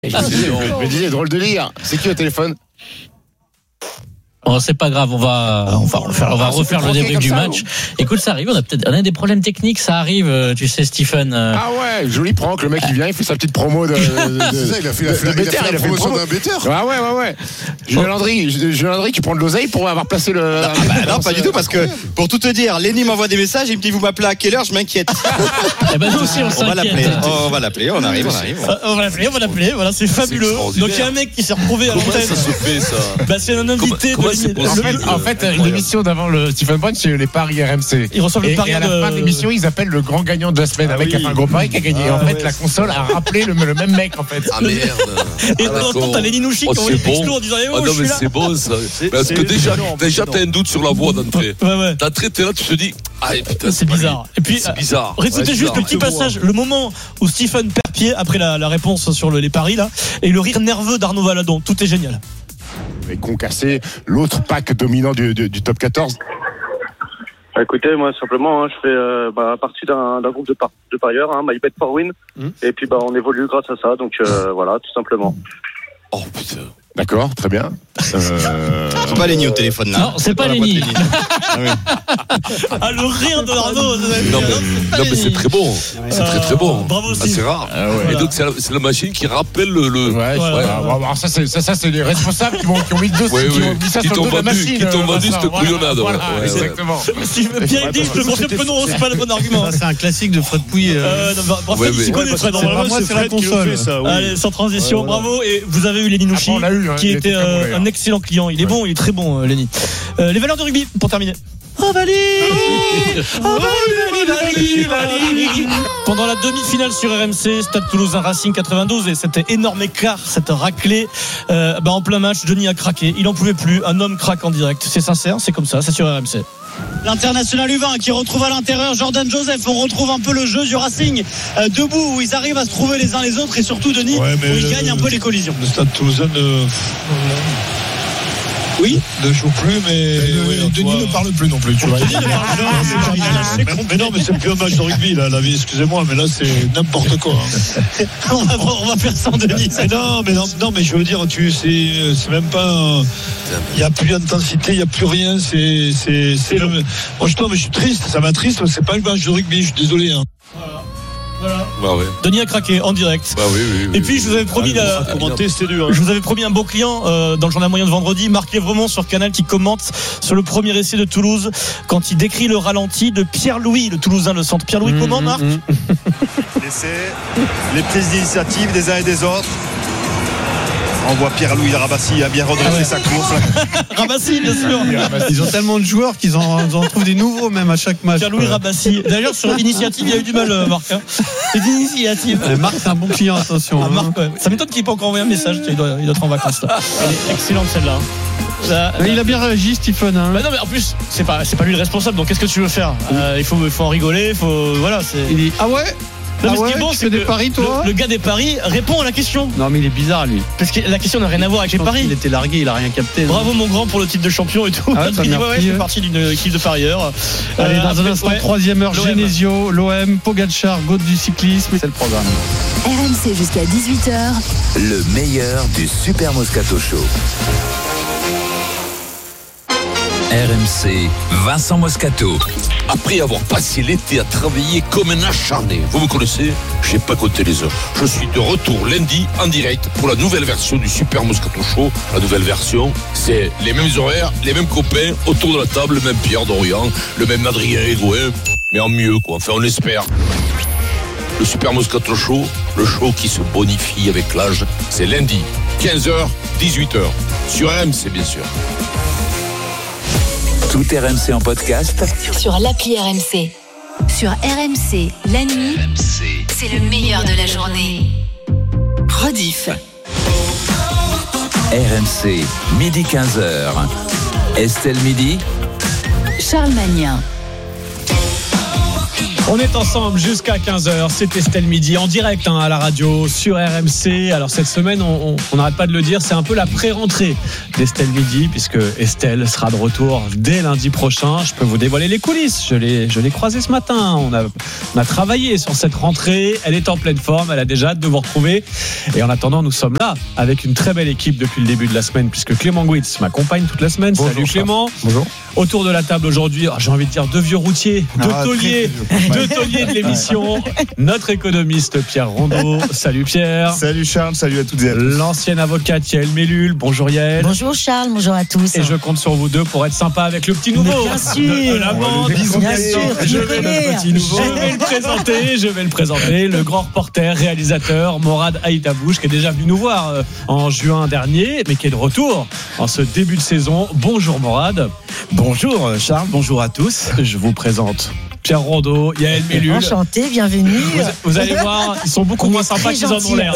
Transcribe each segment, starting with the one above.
Je me disais, drôle de lire. C'est qui au téléphone? Oh, c'est pas grave, on va refaire le débrief du match. Écoute, ça arrive, on a des problèmes techniques, ça arrive, tu sais, Stephen. Ah ouais, joli prank, le mec il vient, il fait sa petite promo de c'est ça, il a fait la promotion d'un better. Ouais. Julien Landry qui prend de l'oseille pour avoir placé le. Non, pas du tout, parce que pour tout te dire, Lenny m'envoie des messages, il me dit vous m'appelez à quelle heure, je m'inquiète. Eh ben, nous aussi, on s'inquiète. On va l'appeler, on arrive. On va l'appeler, voilà, c'est fabuleux. Donc il y a un mec qui s'est retrouvé à l'antenne. Comment ça se fait ça? Bah, c'est un invité En fait, l'émission d'avant le Stephen Brun, c'est les paris RMC. Ils reçoivent le pari et à la fin de l'émission, ils appellent le grand gagnant de la semaine avec un gros pari qui a gagné. En fait, la console a rappelé le même mec en fait. Ah merde. Et de temps en temps, t'as Lenny Nouchi qui envoie des textos en disant non mais c'est bon ça. Parce que déjà t'as un doute sur la voix d'entrée. Ouais. D'entrée t'es là, tu te dis putain c'est bizarre. Et puis c'est bizarre. C'était juste le petit passage, le moment où Stephen perd pied après la réponse sur les paris là, et le rire nerveux d'Arnaud Valadon. Tout est génial. Et concasser l'autre pack dominant du top 14. Écoutez, moi simplement, je fais partie d'un groupe de parieurs, My Bet for Win, et puis on évolue grâce à ça, donc voilà, tout simplement. Oh putain. D'accord, très bien. C'est pas Lenny au téléphone là. Non, c'est pas Lenny. Ah, le rire de Arnaud. Non mais c'est très bon. C'est très bon. Bravo Steve. C'est rare. ouais. Et donc c'est la machine qui rappelle le. Ouais. Alors ça c'est les responsables qui ont mis deux, qui ont mis ça sur le dos de la machine. Qui t'ont vendu cette couillonnade. Voilà, exactement. Pierre dit, je te confirme que non, c'est pas le bon argument. C'est un classique de Fred Pouilly. Fred, il s'y connaît, Fred. Moi, c'est la console. Allez, sans transition, bravo. Et vous avez eu Lenny Nouchi, qui était un excellent client. Il est bon, il est très bon, Lenny. Les valeurs de rugby, pour terminer. Pendant la demi-finale sur RMC, Stade Toulousain Racing 92, et cet énorme écart, cette raclée, en plein match, Johnny a craqué. Il en pouvait plus. Un homme craque en direct. C'est sincère, c'est comme ça, c'est sur RMC. L'international U20 qui retrouve à l'intérieur Jordan Joseph. On retrouve un peu le jeu du Racing debout, où ils arrivent à se trouver les uns les autres, et surtout Denis, où ils gagnent un peu les collisions. Le Stade Toulousain ne joue plus, mais Denis ne parle plus non plus. Tu vois. Mais non, mais c'est plus un match de rugby là, la vie. Excusez-moi, mais là c'est n'importe quoi. on va faire sans Denis. Non, mais je veux dire, c'est même pas. Il n'y a plus d'intensité, il n'y a plus rien. Moi je suis triste, ça m'attriste. C'est pas un match de rugby. Je suis désolé. Voilà. Bah ouais. Denis a craqué en direct. Bah oui. Et puis je vous avais promis je vous avais promis un bon client dans le journal moyen de vendredi, Marc Lévremont sur Canal, qui commente sur le premier essai de Toulouse quand il décrit le ralenti de Pierre-Louis, le Toulousain, le centre. Pierre-Louis, comment, Marc? Les prises d'initiative des uns et des autres. On voit Pierre-Louis Rabassi a bien redressé sa course. Rabassi, bien sûr. Ils ont tellement de joueurs qu'ils en trouvent des nouveaux même à chaque match. Pierre-Louis Rabassi. D'ailleurs, sur l'initiative, il y a eu du mal, Marc. C'est l'initiative. Marc, c'est un bon client, attention. Marc, ouais. Ça m'étonne qu'il n'ait pas encore envoyé un message. Il doit être en vacances là. Elle est excellente celle-là. Il a bien réagi, Stephen. Non, mais en plus, c'est pas lui le responsable. Donc qu'est-ce que tu veux faire? Il faut en rigoler. Voilà. Il dit ouais. Non, mais ce qui est bon, c'est des paris, toi. Le gars des paris répond à la question. Non, mais il est bizarre, lui. Parce que la question n'a rien à voir avec les paris. Il était largué, il a rien capté. Bravo, mon grand, pour le titre de champion et tout. Ah, je fais partie d'une équipe de parieurs. Allez, dans un instant, troisième heure, Genesio, l'OM, Pogacar, Gaute du cyclisme. C'est le programme. RMC jusqu'à 18h. Le meilleur du Super Moscato Show. RMC, Vincent Moscato. Après avoir passé l'été à travailler comme un acharné, vous me connaissez, j'ai pas compté les heures. Je suis de retour lundi en direct pour la nouvelle version du Super Moscato Show. La nouvelle version, c'est les mêmes horaires, les mêmes copains autour de la table, le même Pierre Dorian, le même Adrien Egoin, mais en mieux quoi, enfin on espère. Le Super Moscato Show, le show qui se bonifie avec l'âge, c'est lundi, 15h, 18h, sur RMC bien sûr. Tout RMC en podcast sur l'appli RMC. Sur RMC, la nuit, c'est le meilleur de la journée. Rediff. RMC, midi 15h. Estelle Midi. Charles Magnin. On est ensemble jusqu'à 15h, c'est Estelle Midi en direct à la radio sur RMC. Alors cette semaine, on n'arrête pas de le dire, c'est un peu la pré-rentrée d'Estelle Midi puisque Estelle sera de retour dès lundi prochain. Je peux vous dévoiler les coulisses, je l'ai croisée ce matin, on a travaillé sur cette rentrée, elle est en pleine forme, elle a déjà hâte de vous retrouver. Et en attendant, nous sommes là avec une très belle équipe depuis le début de la semaine puisque Clément Gouitz m'accompagne toute la semaine. Bonjour, salut Clément. Bonjour. Autour de la table aujourd'hui, j'ai envie de dire deux vieux routiers, deux tauliers de l'émission. Notre économiste Pierre Rondeau. Salut Pierre. Salut Charles, salut à toutes et à tous. L'ancienne avocate Yael Mellul. Bonjour Yael. Bonjour Charles, bonjour à tous. Et je compte sur vous deux pour être sympa avec le petit nouveau. Bien sûr. De la bande. Bien sûr. Je vais le présenter. Le grand reporter, réalisateur Morad Aïtabouche qui est déjà venu nous voir en juin dernier, mais qui est de retour en ce début de saison. Bonjour Morad. Bonjour Charles, bonjour à tous. Je vous présente Pierre Rondeau, Yael Mellul. Enchanté, bienvenue. Vous allez voir, ils sont beaucoup moins sympas qu'ils en ont l'air.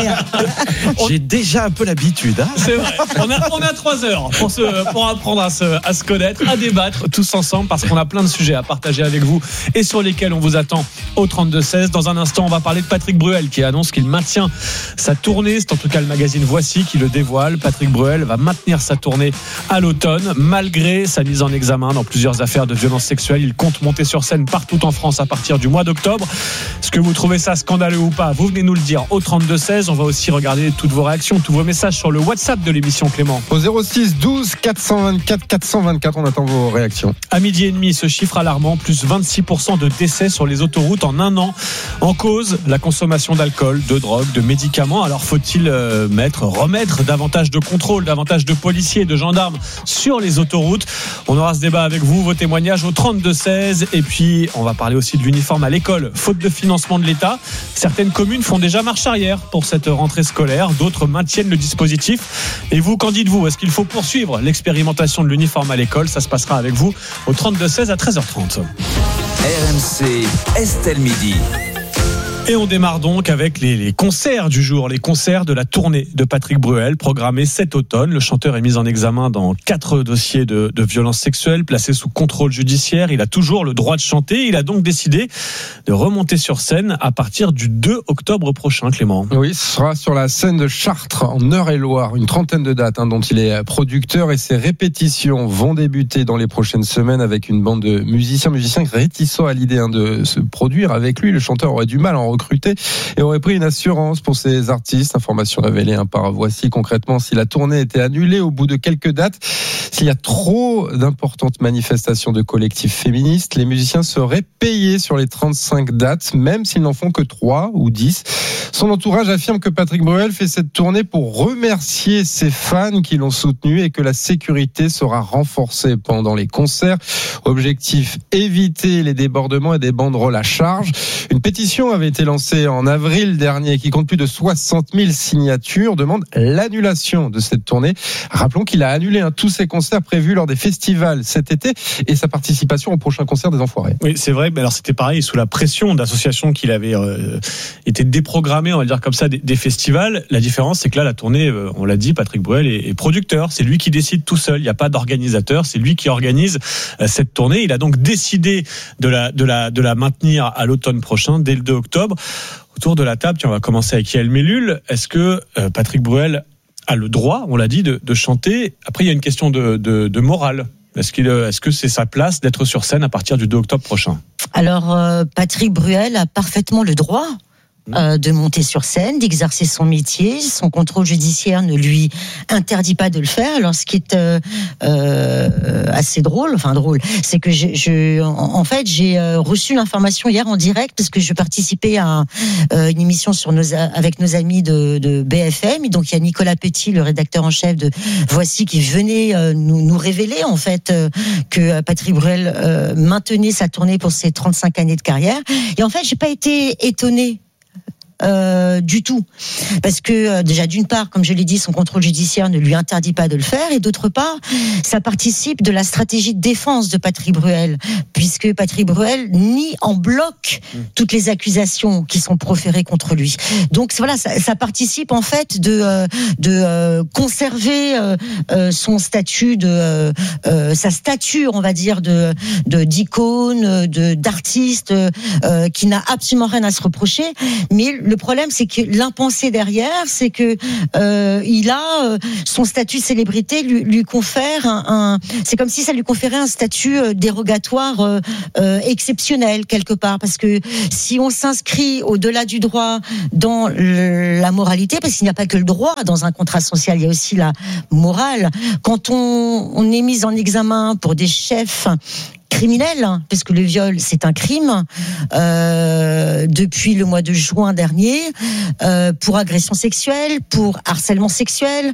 J'ai déjà un peu l'habitude. Hein. C'est vrai. On a 3 heures pour apprendre à se connaître, à débattre tous ensemble parce qu'on a plein de sujets à partager avec vous et sur lesquels on vous attend au 32-16. Dans un instant, on va parler de Patrick Bruel qui annonce qu'il maintient sa tournée. C'est en tout cas le magazine Voici qui le dévoile. Patrick Bruel va maintenir sa tournée à l'automne malgré sa mise en examen dans plusieurs affaires de violences sexuelles. Il compte monter sur scène partout en France à partir du mois d'octobre. Est-ce que vous trouvez ça scandaleux ou pas? Vous venez nous le dire au 32-16. On va aussi regarder toutes vos réactions, tous vos messages sur le WhatsApp de l'émission Clément. Au 06 12 424 424, on attend vos réactions. À midi et demi, ce chiffre alarmant, plus 26% de décès sur les autoroutes en un an. En cause, la consommation d'alcool, de drogue, de médicaments. Alors faut-il remettre davantage de contrôle, davantage de policiers et de gendarmes sur les autoroutes? On aura ce débat avec vous, vos témoignages au 32-16. Et puis on va parler aussi de l'uniforme à l'école. Faute de financement de l'État, certaines communes font déjà marche arrière pour cette rentrée scolaire. D'autres maintiennent le dispositif. Et vous, qu'en dites-vous? Est-ce qu'il faut poursuivre l'expérimentation de l'uniforme à l'école? Ça se passera avec vous au 32-16 à 13h30. RMC Estelle Midi. Et on démarre donc avec les concerts du jour, les concerts de la tournée de Patrick Bruel, programmés cet automne. Le chanteur est mis en examen dans 4 dossiers de violences sexuelles, placé sous contrôle judiciaire. Il a toujours le droit de chanter. Il a donc décidé de remonter sur scène à partir du 2 octobre prochain, Clément. Oui, ce sera sur la scène de Chartres, en Eure-et-Loire. Une trentaine de dates dont il est producteur. Et ses répétitions vont débuter dans les prochaines semaines avec une bande de musiciens réticents à l'idée de se produire avec lui. Le chanteur aurait du mal à en recruter et aurait pris une assurance pour ses artistes. Information révélée par Voici. Concrètement, si la tournée était annulée au bout de quelques dates, s'il y a trop d'importantes manifestations de collectifs féministes, les musiciens seraient payés sur les 35 dates, même s'ils n'en font que 3 ou 10. Son entourage affirme que Patrick Bruel fait cette tournée pour remercier ses fans qui l'ont soutenu et que la sécurité sera renforcée pendant les concerts. Objectif, éviter les débordements et des banderoles à charge. Une pétition avait été lancée en avril dernier qui compte plus de 60 000 signatures, demande l'annulation de cette tournée. Rappelons qu'il a annulé tous ses concerts prévus lors des festivals cet été et sa participation au prochain concert des Enfoirés. Oui, c'est vrai. Mais alors c'était pareil sous la pression d'associations qu'il avait été déprogrammé, on va dire comme ça, des festivals. La différence, c'est que là, la tournée, on l'a dit, Patrick Bruel est producteur. C'est lui qui décide tout seul. Il n'y a pas d'organisateur. C'est lui qui organise cette tournée. Il a donc décidé de la maintenir à l'automne prochain, dès le 2 octobre. Autour de la table, on va commencer avec Yael Mellul. Est-ce que Patrick Bruel a le droit, on l'a dit, de chanter? Après, il y a une question de morale. Est-ce que c'est sa place d'être sur scène à partir du 2 octobre prochain? Alors, Patrick Bruel a parfaitement le droit de monter sur scène, d'exercer son métier. Son contrôle judiciaire ne lui interdit pas de le faire. Alors, ce qui est assez drôle, c'est que j'ai reçu l'information hier en direct parce que je participais à une émission avec nos amis de BFM. Et donc, il y a Nicolas Petit, le rédacteur en chef de Voici, qui venait nous révéler en fait que Patrick Bruel maintenait sa tournée pour ses 35 années de carrière. Et en fait, j'ai pas été étonnée du tout. Parce que déjà d'une part, comme je l'ai dit, son contrôle judiciaire ne lui interdit pas de le faire, et d'autre part, ça participe de la stratégie de défense de Patrick Bruel, puisque Patrick Bruel nie en bloc toutes les accusations qui sont proférées contre lui. Donc voilà, ça participe en fait de conserver son statut sa stature, on va dire, d'icône, d'artiste, qui n'a absolument rien à se reprocher. Mais le problème, c'est que l'impensé derrière, c'est que il a son statut de célébrité lui confère c'est comme si ça lui conférait un statut dérogatoire exceptionnel quelque part, parce que si on s'inscrit au-delà du droit dans la moralité, parce qu'il n'y a pas que le droit dans un contrat social, il y a aussi la morale. Quand on est mis en examen pour des chefs criminels, parce que le viol c'est un crime, depuis le mois de juin dernier, pour agression sexuelle, pour harcèlement sexuel,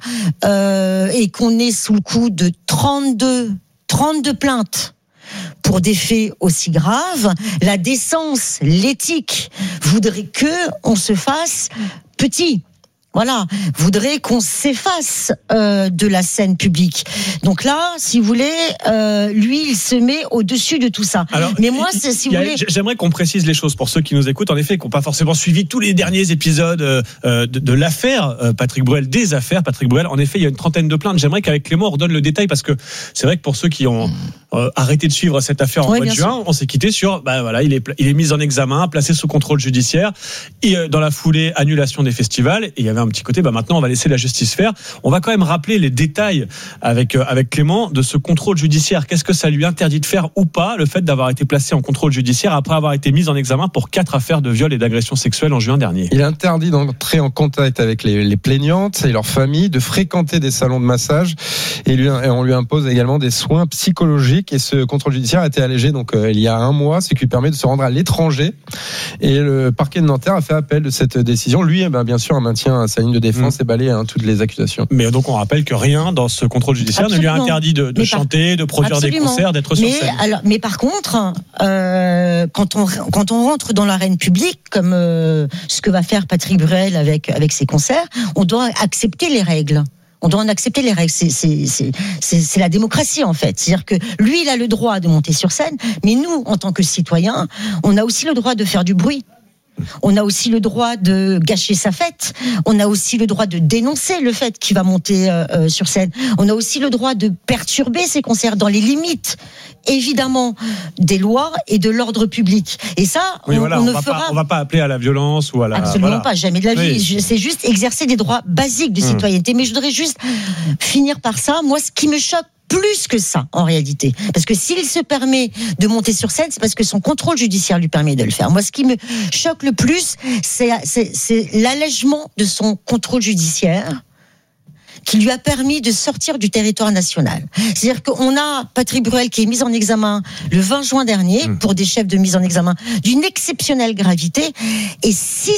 et qu'on est sous le coup de 32 plaintes pour des faits aussi graves, la décence, l'éthique voudrait que on se fasse petit. Voilà, voudrait qu'on s'efface de la scène publique. Donc là, si vous voulez, lui, il se met au-dessus de tout ça. Alors, mais moi, si vous voulez, j'aimerais qu'on précise les choses pour ceux qui nous écoutent, en effet, qui n'ont pas forcément suivi tous les derniers épisodes de l'affaire Patrick Bruel, des affaires Patrick Bruel. En effet, il y a une trentaine de plaintes. J'aimerais qu'avec Clément, on redonne le détail, parce que c'est vrai que pour ceux qui ont arrêté de suivre cette affaire en mois de juin, on s'est quitté sur, voilà, il est mis en examen, placé sous contrôle judiciaire, et dans la foulée, annulation des festivals. Et il y avait un petit côté, maintenant on va laisser la justice faire. On va quand même rappeler les détails avec Clément de ce contrôle judiciaire. Qu'est-ce que ça lui interdit de faire ou pas, le fait d'avoir été placé en contrôle judiciaire après avoir été mis en examen pour 4 affaires de viol et d'agression sexuelle en juin dernier? Il est interdit d'entrer en contact avec les plaignantes et leurs familles, de fréquenter des salons de massage, et on lui impose également des soins psychologiques. Et ce contrôle judiciaire a été allégé il y a un mois, ce qui lui permet de se rendre à l'étranger. Et le parquet de Nanterre a fait appel de cette décision. Lui, bien sûr, maintient sa ligne de défense et balaye toutes les accusations. Mais donc on rappelle que rien dans ce contrôle judiciaire ne lui a interdit de chanter, de produire des concerts, d'être sur scène. Mais par contre, quand on rentre dans l'arène publique, comme ce que va faire Patrick Bruel avec ses concerts, on doit accepter les règles. On doit en accepter les règles. C'est la démocratie, en fait. C'est-à-dire que lui, il a le droit de monter sur scène, mais nous, en tant que citoyens, on a aussi le droit de faire du bruit. On a aussi le droit de gâcher sa fête. On a aussi le droit de dénoncer le fait qu'il va monter sur scène. On a aussi le droit de perturber ses concerts dans les limites, évidemment, des lois et de l'ordre public. Et ça, on va pas appeler à la violence ou à la... Absolument pas, jamais de la vie. Oui. C'est juste exercer des droits basiques de citoyenneté. Mais je voudrais juste finir par ça. Moi, ce qui me choque plus que ça, en réalité. Parce que s'il se permet de monter sur scène, c'est parce que son contrôle judiciaire lui permet de le faire. Moi, ce qui me choque le plus, c'est l'allègement de son contrôle judiciaire, qui lui a permis de sortir du territoire national. C'est-à-dire qu'on a Patrick Bruel qui est mis en examen le 20 juin dernier pour des chefs de mise en examen d'une exceptionnelle gravité, et 6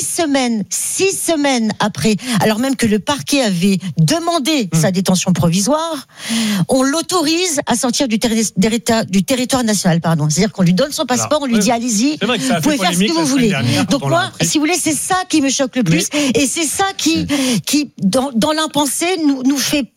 semaines après, alors même que le parquet avait demandé sa détention provisoire, on l'autorise à sortir du territoire national, pardon. C'est-à-dire qu'on lui donne son passeport, on lui dit allez-y, vous pouvez faire ce que vous voulez. Donc moi, si vous voulez, c'est ça qui me choque le plus, et c'est ça qui dans l'impensé nous fait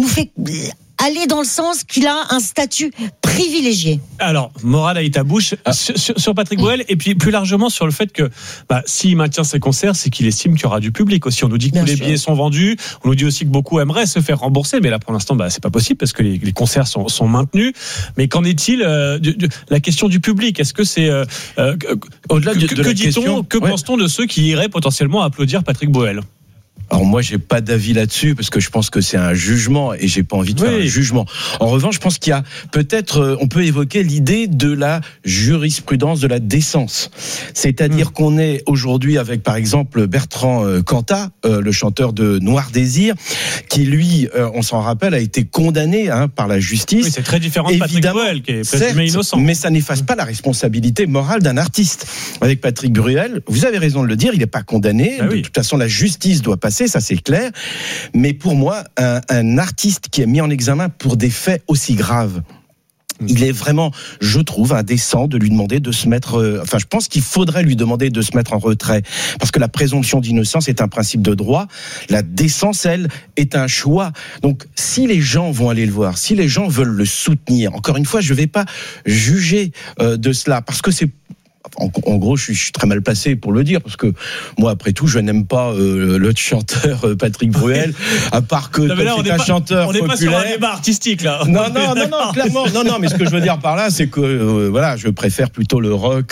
aller dans le sens qu'il a un statut privilégié. Alors, morale à ta bouche sur Patrick Bruel, et puis plus largement sur le fait que s'il maintient ses concerts, c'est qu'il estime qu'il y aura du public aussi. On nous dit que tous les billets sont vendus, on nous dit aussi que beaucoup aimeraient se faire rembourser, mais là pour l'instant c'est pas possible parce que les concerts sont maintenus. Mais qu'en est-il de la question du public? Est-ce que c'est au-delà de la question, que pense-t-on de ceux qui iraient potentiellement applaudir Patrick Bruel? Alors moi, j'ai pas d'avis là-dessus parce que je pense que c'est un jugement et j'ai pas envie de faire un jugement. En revanche, je pense qu'il y a peut-être, on peut évoquer l'idée de la jurisprudence de la décence. C'est-à-dire qu'on est aujourd'hui avec, par exemple, Bertrand Cantat, le chanteur de Noir Désir, qui lui, on s'en rappelle, a été condamné par la justice. Oui, c'est très différent de Patrick Bruel, qui est présumé innocent. Mais ça n'efface pas la responsabilité morale d'un artiste. Avec Patrick Bruel, vous avez raison de le dire, il n'est pas condamné. De toute façon, la justice doit passer. Ça c'est clair, mais pour moi, un artiste qui est mis en examen pour des faits aussi graves, il est vraiment, je trouve, indécent de lui demander de se mettre. Je pense qu'il faudrait lui demander de se mettre en retrait, parce que la présomption d'innocence est un principe de droit. La décence, elle, est un choix. Donc, si les gens vont aller le voir, si les gens veulent le soutenir, encore une fois, je ne vais pas juger de cela, parce que c'est. En gros, je suis très mal placé pour le dire, parce que moi, après tout, je n'aime pas le chanteur Patrick Bruel, à part que c'est un chanteur populaire. On n'est pas sur un débat artistique, là. Non, clairement. Non, mais ce que je veux dire par là, c'est que je préfère plutôt le rock.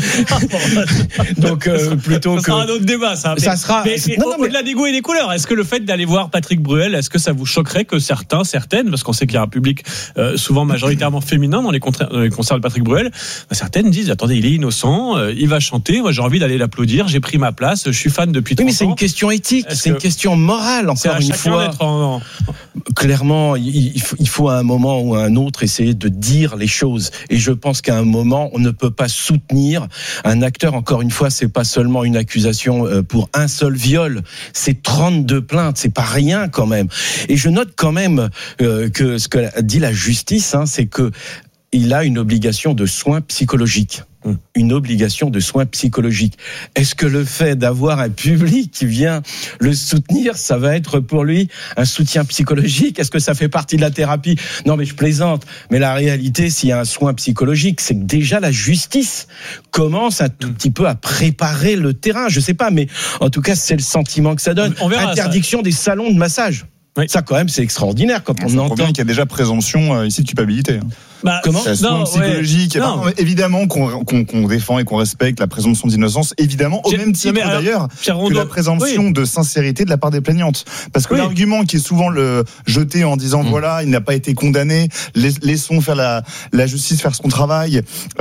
Donc, plutôt ça sera un autre débat, ça. Ça sera. Mais au-delà des goûts et des couleurs, est-ce que le fait d'aller voir Patrick Bruel, est-ce que ça vous choquerait que certaines, parce qu'on sait qu'il y a un public souvent majoritairement féminin dans les concerts de Patrick Bruel, certaines disent, attendez, il est innocent. Il va chanter, moi j'ai envie d'aller l'applaudir, j'ai pris ma place, je suis fan depuis 30 ans. Mais c'est une question éthique, c'est une question morale, encore une fois. Clairement, il faut à un moment ou à un autre essayer de dire les choses. Et je pense qu'à un moment, on ne peut pas soutenir un acteur. Encore une fois, c'est pas seulement une accusation pour un seul viol, c'est 32 plaintes, c'est pas rien quand même. Et je note quand même que ce que dit la justice, c'est que il a une obligation de soins psychologiques. Une obligation de soins psychologiques. Est-ce que le fait d'avoir un public qui vient le soutenir, ça va être pour lui un soutien psychologique ? Est-ce que ça fait partie de la thérapie ? Non, mais je plaisante. Mais la réalité, s'il y a un soin psychologique, c'est que déjà la justice commence un tout petit peu à préparer le terrain. Je sais pas, mais en tout cas, c'est le sentiment que ça donne. On verra, interdiction des salons de massage. Oui. Ça, quand même, c'est extraordinaire quand on entend qu'il y a déjà présomption ici de culpabilité. Comment ? Non, psychologique. Non. Évidemment qu'on défend et qu'on respecte la présomption d'innocence, évidemment, au même titre d'ailleurs que la présomption de sincérité de la part des plaignantes. Parce que l'argument qui est souvent jeté en disant voilà, il n'a pas été condamné, laissons faire la justice faire son travail,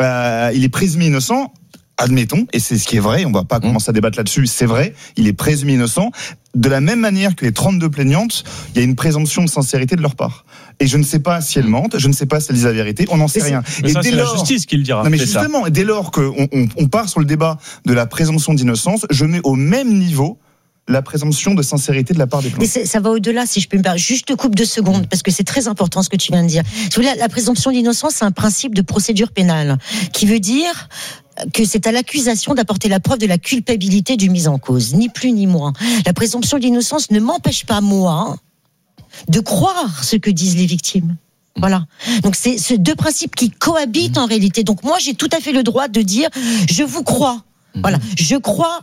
il est présumé innocent. Admettons, et c'est ce qui est vrai, on va pas commencer à débattre là-dessus, c'est vrai, il est présumé innocent. De la même manière que les 32 plaignantes, il y a une présomption de sincérité de leur part. Et je ne sais pas si elles mentent, je ne sais pas si elles disent la vérité, on n'en sait rien. Mais ça, c'est la justice qui le dira. Non, mais justement, dès lors qu'on part sur le débat de la présomption d'innocence, je mets au même niveau la présomption de sincérité de la part des plaignants. Mais ça va au-delà, si je peux me permettre. Juste te coupe 2 secondes, parce que c'est très important ce que tu viens de dire. La présomption d'innocence, c'est un principe de procédure pénale, qui veut dire que c'est à l'accusation d'apporter la preuve de la culpabilité du mis en cause, ni plus ni moins. La présomption d'innocence ne m'empêche pas, moi, de croire ce que disent les victimes. Voilà. Donc c'est ces 2 principes qui cohabitent en réalité. Donc moi, j'ai tout à fait le droit de dire je vous crois. Voilà, je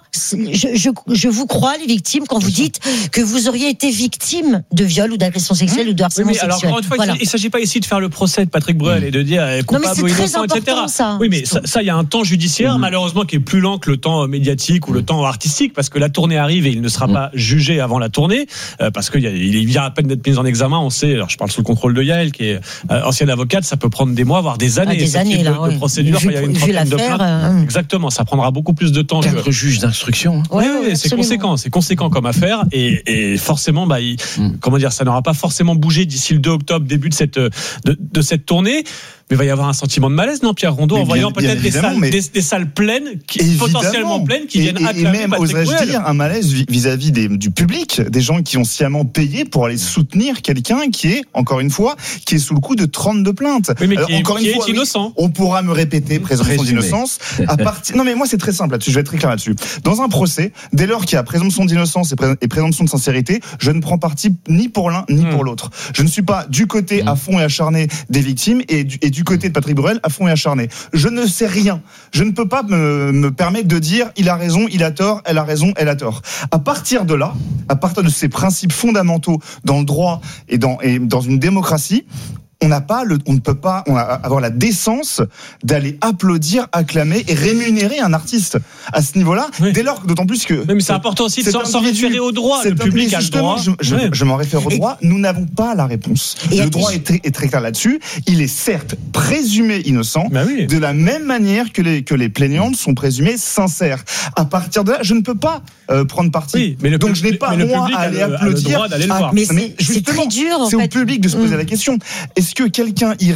vous crois, les victimes, quand vous dites que vous auriez été victime de viol ou d'agression sexuelle ou de harcèlement sexuel. Alors, encore une fois, il ne s'agit pas ici de faire le procès de Patrick Bruel et de dire coupable ou innocent, etc. Ça. Oui, mais ça, il y a un temps judiciaire, malheureusement, qui est plus lent que le temps médiatique ou le temps artistique, parce que la tournée arrive et il ne sera pas jugé avant la tournée, parce qu'il vient à peine d'être mis en examen. On sait, alors je parle sous le contrôle de Yael, qui est ancienne avocate, ça peut prendre des mois, voire des années. Des années, là, de procédure. Il y a une trentaine de plaintes. Exactement, ça prendra beaucoup plus de temps. 4 juges d'instruction. Oui, c'est conséquent comme affaire et forcément, comment dire, ça n'aura pas forcément bougé d'ici le 2 octobre, début de cette tournée. Mais il va y avoir un sentiment de malaise, non, Pierre Rondeau, en voyant peut-être des salles pleines, potentiellement pleines, qui viennent acclamer et même, Patrick Bruel. oserais-je dire, un malaise vis-à-vis du public, des gens qui ont sciemment payé pour aller soutenir quelqu'un qui est, encore une fois, qui est sous le coup de 32 plaintes. Oui, mais qui est innocent. On pourra me répéter présomption d'innocence. Non, mais moi, c'est très simple là-dessus, je vais être très clair là-dessus. Dans un procès, dès lors qu'il y a présomption d'innocence et présomption de sincérité, je ne prends parti ni pour l'un ni pour l'autre. Je ne suis pas du côté à fond et acharné des victimes et du côté de Patrick Bruel à fond et acharné. Je ne sais rien. Je ne peux pas me permettre de dire il a raison, il a tort, elle a raison, elle a tort. À partir de là, à partir de ces principes fondamentaux dans le droit et dans une démocratie, on ne peut pas avoir la décence d'aller applaudir, acclamer et rémunérer un artiste à ce niveau-là. Oui. Dès lors, d'autant plus que. Mais c'est important aussi de s'en référer au droit. Le public a le droit. Je m'en réfère au droit. Nous n'avons pas la réponse. Le droit est très clair là-dessus. Il est certes présumé innocent, de la même manière que les plaignantes sont présumées sincères. À partir de là, je ne peux pas prendre parti. Oui, donc je n'ai pas moi à aller applaudir. Mais c'est très dur. C'est au public de se poser la question. Est-ce que quelqu'un irait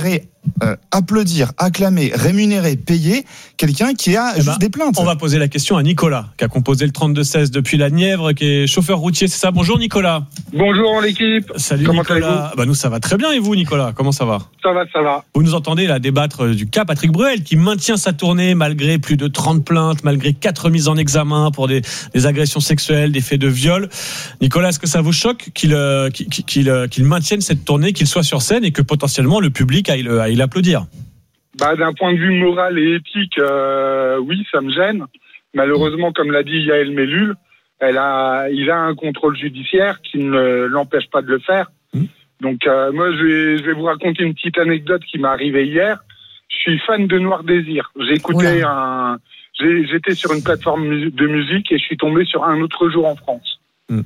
applaudir, acclamer, rémunérer, payer quelqu'un qui a juste des plaintes? On va poser la question à Nicolas, qui a composé le 32-16 depuis la Nièvre, qui est chauffeur routier, c'est ça? Bonjour Nicolas. Bonjour l'équipe. Salut Comment Nicolas. Nous ça va très bien, et vous Nicolas, comment ça va? Ça va. Vous nous entendez là débattre du cas Patrick Bruel, qui maintient sa tournée malgré plus de 30 plaintes, malgré 4 mises en examen pour des agressions sexuelles, des faits de viol. Nicolas, est-ce que ça vous choque qu'il maintienne cette tournée, qu'il soit sur scène et que potentiellement le public aille l'applaudir? D'un point de vue moral et éthique, oui, ça me gêne. Malheureusement, comme l'a dit Yael Mellul, il a un contrôle judiciaire qui ne l'empêche pas de le faire. Donc moi, je vais vous raconter une petite anecdote qui m'est arrivée hier. Je suis fan de Noir Désir. J'étais sur une plateforme de musique et je suis tombé sur Un autre jour en France.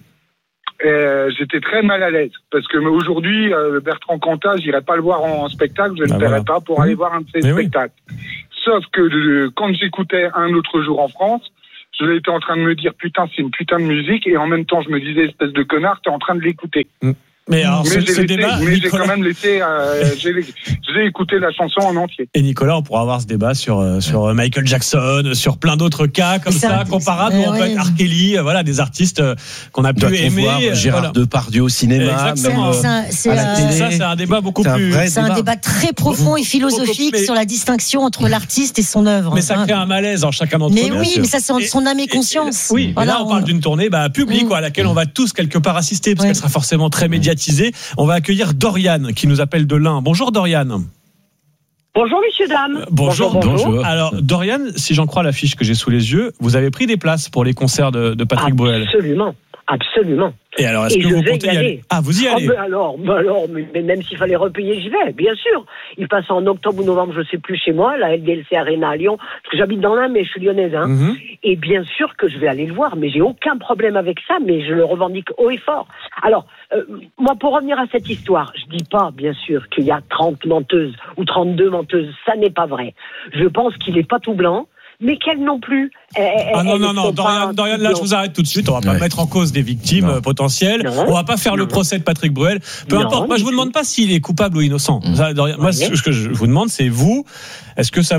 J'étais très mal à l'aise parce que aujourd'hui, Bertrand Cantat, j'irai pas le voir en spectacle, je ne paierai pas pour aller voir un de ses spectacles. Sauf que quand j'écoutais Un autre jour en France, j'étais en train de me dire putain, c'est une putain de musique, et en même temps je me disais espèce de connard, t'es en train de l'écouter. Mais j'ai quand même laissé, j'ai écouté la chanson en entier. Et Nicolas, on pourra avoir ce débat sur Michael Jackson, sur plein d'autres cas comme ça, comparables, où on peut être R. Kelly, des artistes qu'on a pu aimer. Gérard Depardieu au cinéma, même à la télé. Ça, c'est un débat beaucoup plus. C'est un débat très profond et philosophique sur la distinction entre l'artiste et son œuvre. Mais ça crée un malaise en chacun d'entre nous. Mais oui, mais ça c'est son âme et conscience. Oui, mais là on parle d'une tournée publique à laquelle on va tous quelque part assister, parce qu'elle sera forcément très médiatisée. On va accueillir Dorian qui nous appelle de l'Ain. Bonjour Dorian. Bonjour messieurs, dames. Bonjour. Alors Dorian, si j'en crois l'affiche que j'ai sous les yeux, vous avez pris des places pour les concerts de Patrick Bruel. Absolument. Et alors, est-ce que vous comptez y aller? Ah, vous y allez? Mais même s'il fallait repayer, j'y vais, bien sûr. Il passe en octobre ou novembre, je sais plus, chez moi, la LDLC Arena à Lyon, parce que j'habite dans l'Ain, mais je suis lyonnaise. Et bien sûr que je vais aller le voir, mais j'ai aucun problème avec ça, mais je le revendique haut et fort. Alors, moi, pour revenir à cette histoire, je dis pas, bien sûr, qu'il y a 30 menteuses ou 32 menteuses, ça n'est pas vrai. Je pense qu'il n'est pas tout blanc, mais qu'elle non plus. Non, Dorian, là, je vous arrête tout de suite. On va pas mettre en cause des victimes potentielles. On va pas faire le procès de Patrick Bruel. Peu importe. Moi, je vous demande pas s'il est coupable ou innocent. Dorian, moi, ce que je vous demande, c'est vous. Est-ce que ça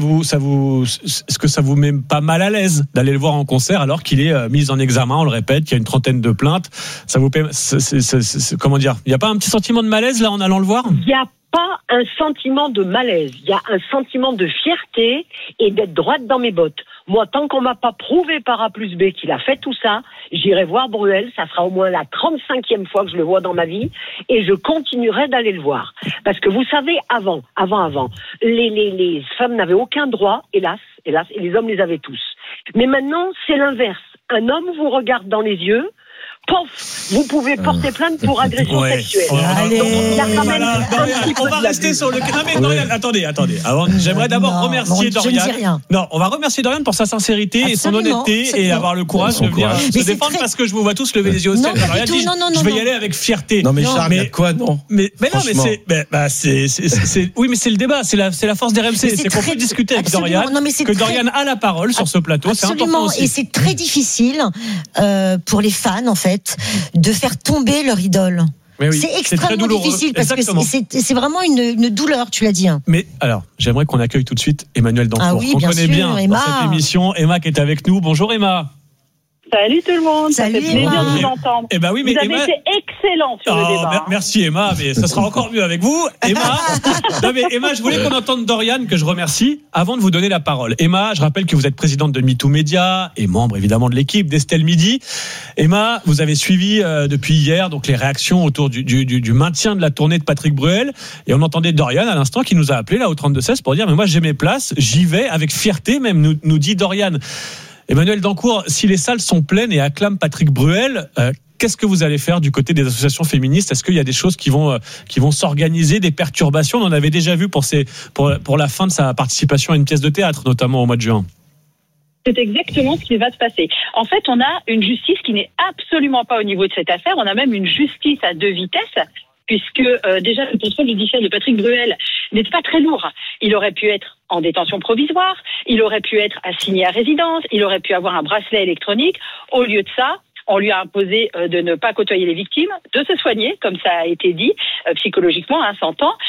vous met pas mal à l'aise d'aller le voir en concert alors qu'il est mis en examen? On le répète, il y a une trentaine de plaintes. Ça vous paie, comment dire? Il y a pas un petit sentiment de malaise là en allant le voir? Il y a pas un sentiment de malaise, il y a un sentiment de fierté et d'être droite dans mes bottes. Moi, tant qu'on m'a pas prouvé par A plus B qu'il a fait tout ça, j'irai voir Bruel, ça sera au moins la 35e fois que je le vois dans ma vie, et je continuerai d'aller le voir. Parce que vous savez, avant, les femmes n'avaient aucun droit, hélas, et les hommes les avaient tous. Mais maintenant, c'est l'inverse. Un homme vous regarde dans les yeux, pof, vous pouvez porter plainte pour agression sexuelle. On va rester sur le. Non mais Dorian, attendez. J'aimerais d'abord remercier Dorian. Non, on va remercier Dorian pour sa sincérité et son honnêteté et avoir le courage de venir se défendre, parce que je vous vois tous lever les yeux au ciel. Je vais y aller avec fierté. Non mais Charles, quoi non? Mais non, mais c'est oui, mais c'est le débat, c'est la force des RMC, c'est qu'on peut discuter avec Dorian, que Dorian a la parole sur ce plateau, c'est important aussi. Et c'est très difficile pour les fans en fait de faire tomber leur idole. C'est extrêmement difficile parce que c'est vraiment une douleur, tu l'as dit. Mais alors, j'aimerais qu'on accueille tout de suite Emmanuel Dancourt, qu'on connaît bien Emma. Dans cette émission. Emma qui est avec nous. Bonjour Emma. Salut tout le monde, ça fait plaisir de vous entendre. Eh ben oui, mais vous avez été excellent sur le débat. Merci Emma, mais ça sera encore mieux avec vous. Emma, je voulais qu'on entende Dorian, que je remercie, avant de vous donner la parole. Emma, je rappelle que vous êtes présidente de MeToo Média et membre évidemment de l'équipe d'Estelle Midi. Emma, vous avez suivi depuis hier donc les réactions autour du maintien de la tournée de Patrick Bruel, et on entendait Dorian à l'instant qui nous a appelé là au 32-16 pour dire mais moi j'ai mes places, j'y vais avec fierté même, nous dit Dorian. Emmanuel Dancourt, si les salles sont pleines et acclament Patrick Bruel, qu'est-ce que vous allez faire du côté des associations féministes? Est-ce qu'il y a des choses qui vont s'organiser, des perturbations? On en avait déjà vu pour la fin de sa participation à une pièce de théâtre, notamment au mois de juin. C'est exactement ce qui va se passer. En fait, on a une justice qui n'est absolument pas au niveau de cette affaire. On a même une justice à deux vitesses, puisque déjà le contrôle judiciaire de Patrick Bruel n'est pas très lourd. Il aurait pu être en détention provisoire, il aurait pu être assigné à résidence, il aurait pu avoir un bracelet électronique. Au lieu de ça, On lui a imposé de ne pas côtoyer les victimes, de se soigner, comme ça a été dit, psychologiquement, 100 ans,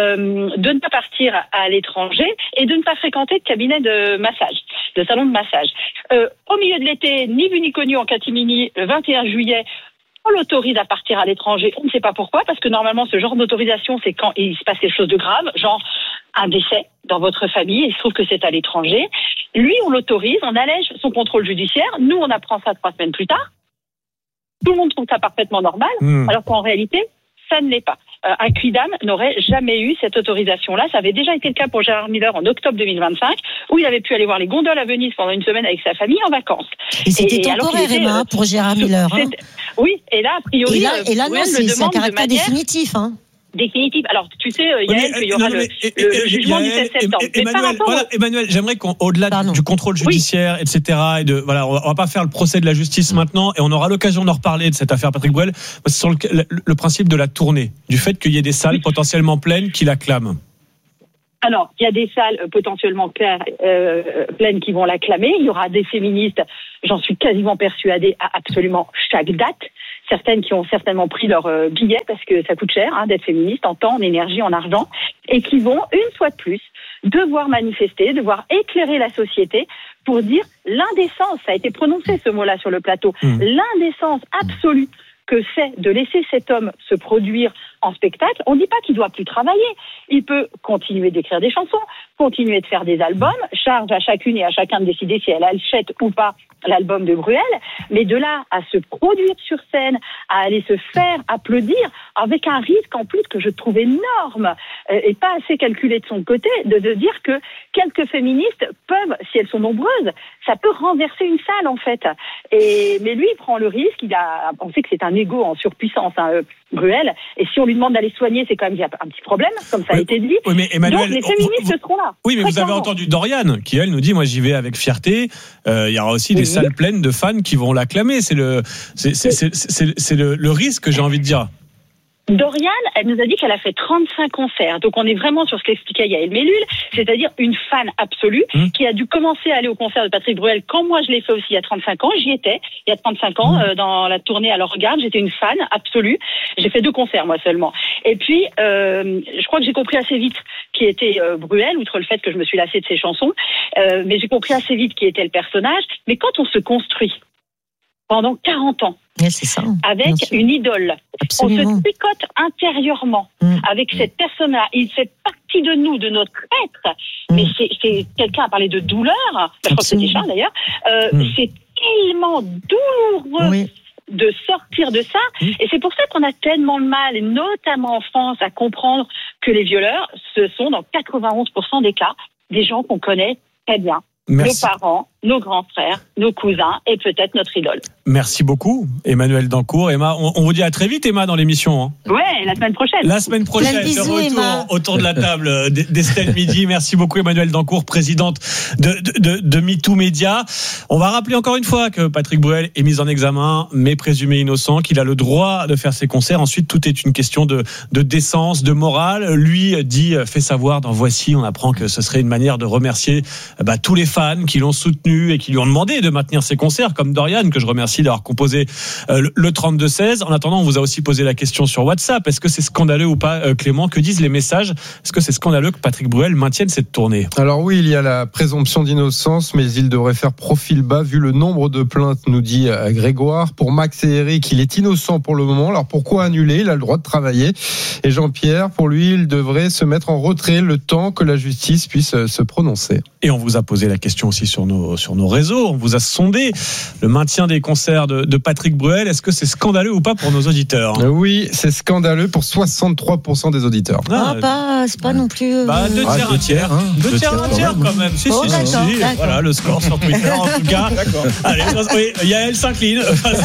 de ne pas partir à l'étranger et de ne pas fréquenter de cabinet de massage, de salon de massage. Au milieu de l'été, ni vu ni connu en catimini, le 21 juillet, on l'autorise à partir à l'étranger. On ne sait pas pourquoi, parce que normalement, ce genre d'autorisation, c'est quand il se passe quelque chose de grave, genre un décès dans votre famille, et il se trouve que c'est à l'étranger. Lui, on l'autorise, on allège son contrôle judiciaire. Nous, on apprend ça 3 semaines plus tard. Tout le monde trouve ça parfaitement normal, alors qu'en réalité, ça ne l'est pas. Un Quidam n'aurait jamais eu cette autorisation-là. Ça avait déjà été le cas pour Gérard Miller en octobre 2025, où il avait pu aller voir les gondoles à Venise pendant une semaine avec sa famille en vacances. Et c'était temporaire, Emma, pour Gérard Miller. Hein. Oui, et là, a priori, et là non, c'est un caractère définitif. Hein. Définitive. Alors, tu sais, Yael, qu'il y aura le jugement du 16 septembre. Emmanuel, j'aimerais qu'au-delà du contrôle judiciaire, etc., on va pas faire le procès de la justice maintenant, et on aura l'occasion d'en reparler de cette affaire Patrick Bruel, c'est sur le principe de la tournée, du fait qu'il y ait des salles potentiellement pleines qui l'acclament. Alors, il y a des salles potentiellement pleines qui vont l'acclamer. Il y aura des féministes, j'en suis quasiment persuadée, à absolument chaque date. Certaines qui ont certainement pris leur billet parce que ça coûte cher d'être féministe en temps, en énergie, en argent, et qui vont, une fois de plus, devoir manifester, devoir éclairer la société pour dire l'indécence, ça a été prononcé ce mot-là sur le plateau, l'indécence absolue que c'est de laisser cet homme se produire en spectacle. On ne dit pas qu'il ne doit plus travailler. Il peut continuer d'écrire des chansons, continuer de faire des albums, charge à chacune et à chacun de décider si elle achète ou pas l'album de Bruel, mais de là à se produire sur scène, à aller se faire applaudir, avec un risque en plus que je trouve énorme et pas assez calculé de son côté, de dire que quelques féministes peuvent, si elles sont nombreuses, ça peut renverser une salle en fait. Mais lui, il prend le risque, on sait que c'est un égo en surpuissance, Bruel, et si on lui demande d'aller soigner, c'est quand même un petit problème, comme ça a été dit. Oui, mais Emmanuel, donc les féministes seront là. Oui, mais vous avez entendu Dorian, qui elle nous dit, moi j'y vais avec fierté, il y aura aussi des salles pleines de fans qui vont l'acclamer, c'est le risque, j'ai envie de dire. Dorian, elle nous a dit qu'elle a fait 35 concerts. Donc on est vraiment sur ce qu'expliquait Yael Mellul, c'est-à-dire une fan absolue qui a dû commencer à aller au concert de Patrick Bruel quand moi je l'ai fait aussi il y a 35 ans. J'y étais il y a 35 ans dans la tournée Alors Regarde. J'étais une fan absolue. J'ai fait 2 concerts moi seulement. Et puis je crois que j'ai compris assez vite qui était Bruel, outre le fait que je me suis lassée de ses chansons. Mais j'ai compris assez vite qui était le personnage. Mais quand on se construit pendant 40 ans, c'est ça, avec une idole, absolument. On se picote intérieurement avec cette personne-là. Il fait partie de nous, de notre être. Mais c'est quelqu'un a parlé de douleur. Je crois que c'était Charles d'ailleurs. C'est tellement douloureux. De sortir de ça, et c'est pour ça qu'on a tellement de mal, et notamment en France, à comprendre que les violeurs, ce sont dans 91% des cas des gens qu'on connaît très bien. Merci. Nos parents, nos grands frères, nos cousins et peut-être notre idole. Merci beaucoup, Emmanuel Dancourt. Emma, on vous dit à très vite, Emma, dans l'émission. Hein. Ouais, la semaine prochaine. La semaine prochaine, bisous, de retour Emma. autour de la table d'Estelle Midi. Merci beaucoup, Emmanuel Dancourt, présidente de MeToo Média. On va rappeler encore une fois que Patrick Bruel est mis en examen, mais présumé innocent, qu'il a le droit de faire ses concerts. Ensuite, tout est une question de décence, de morale. Lui fait savoir dans Voici, on apprend que ce serait une manière de remercier tous les fans qui l'ont soutenu et qui lui ont demandé de maintenir ses concerts, comme Dorian, que je remercie d'avoir composé le 32-16. En attendant, on vous a aussi posé la question sur WhatsApp. Est-ce que c'est scandaleux ou pas, Clément? Que disent les messages? Est-ce que c'est scandaleux que Patrick Bruel maintienne cette tournée? Alors oui, il y a la présomption d'innocence, mais il devrait faire profil bas vu le nombre de plaintes, nous dit Grégoire. Pour Max et Eric, il est innocent pour le moment. Alors pourquoi annuler? Il a le droit de travailler. Et Jean-Pierre, pour lui, il devrait se mettre en retrait le temps que la justice puisse se prononcer. Et on vous a posé la question aussi sur nos réseaux. On vous a sondé le maintien des concerts de Patrick Bruel. Est-ce que c'est scandaleux ou pas pour nos auditeurs? Oui, c'est scandaleux pour 63% des auditeurs. C'est pas non plus. 2 tiers, un tiers. 2 tiers, un tiers quand même. Si. Voilà le score sur Twitter en tout cas. Allez, Yael s'incline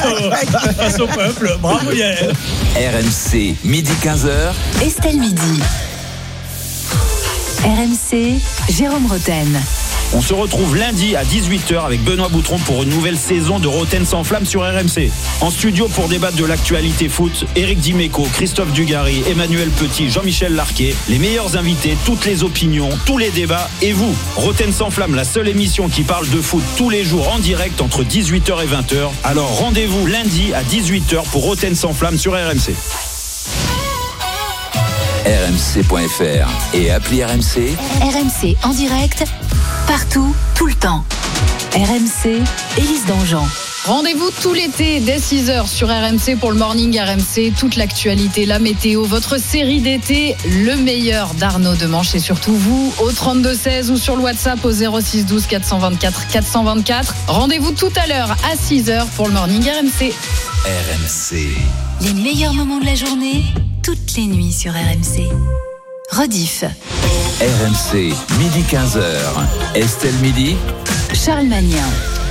face au peuple. Bravo Yael. RMC, midi 15h. Estelle Midi. RMC, Jérôme Rotten. On se retrouve lundi à 18h avec Benoît Boutron pour une nouvelle saison de Roten sans flamme sur RMC. En studio pour débattre de l'actualité foot, Éric Dimeco, Christophe Dugarry, Emmanuel Petit, Jean-Michel Larquet, les meilleurs invités, toutes les opinions, tous les débats et vous. Roten sans flamme, la seule émission qui parle de foot tous les jours en direct entre 18h et 20h. Alors rendez-vous lundi à 18h pour Roten sans flamme sur RMC. RMC.fr et appli RMC. RMC en direct, partout, tout le temps. RMC, Élise Dangean. Rendez-vous tout l'été dès 6h sur RMC pour le Morning RMC. Toute l'actualité, la météo, votre série d'été, le meilleur d'Arnaud Demanche et surtout vous au 32-16 ou sur le WhatsApp au 06 12 424 424. Rendez-vous tout à l'heure à 6h pour le Morning RMC. RMC. Les meilleurs moments de la journée, toutes les nuits sur RMC. Rediff. RMC, midi 15h. Estelle Midi. Charles Magnien.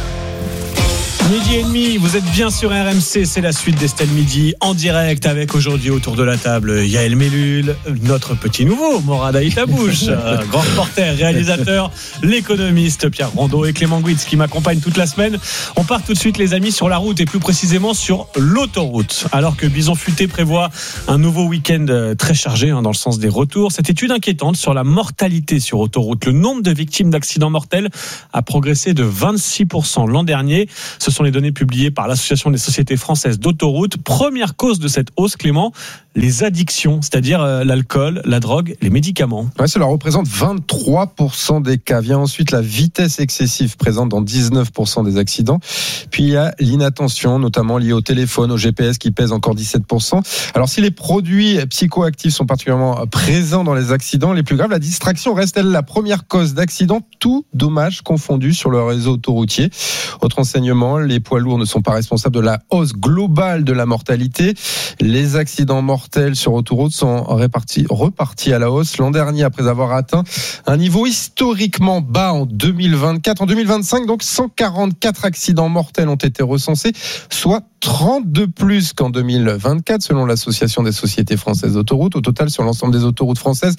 Midi et demi, vous êtes bien sur RMC, c'est la suite d'Estelle Midi en direct avec aujourd'hui autour de la table Yael Mellul, notre petit nouveau Morad Aïtabouche, grand reporter, réalisateur, l'économiste Pierre Rondeau et Clément Guitz qui m'accompagnent toute la semaine. On part tout de suite les amis sur la route et plus précisément sur l'autoroute. Alors que Bison Futé prévoit un nouveau week-end très chargé dans le sens des retours, cette étude inquiétante sur la mortalité sur autoroute, le nombre de victimes d'accidents mortels a progressé de 26% l'an dernier. Ce sont les données publiées par l'Association des sociétés françaises d'autoroutes. Première cause de cette hausse, Clément, les addictions, c'est-à-dire l'alcool, la drogue, les médicaments. Ouais, cela représente 23% des cas. Vient ensuite la vitesse excessive présente dans 19% des accidents. Puis il y a l'inattention, notamment liée au téléphone, au GPS qui pèse encore 17%. Alors si les produits psychoactifs sont particulièrement présents dans les accidents les plus graves, la distraction reste elle la première cause d'accident, tout dommage confondu sur le réseau autoroutier. Autre enseignement, les poids lourds ne sont pas responsables de la hausse globale de la mortalité. Les accidents mortels sur autoroute sont repartis à la hausse l'an dernier après avoir atteint un niveau historiquement bas en 2024. En 2025, donc 144 accidents mortels ont été recensés, soit 30 de plus qu'en 2024 selon l'Association des sociétés françaises d'autoroutes. Au total, sur l'ensemble des autoroutes françaises,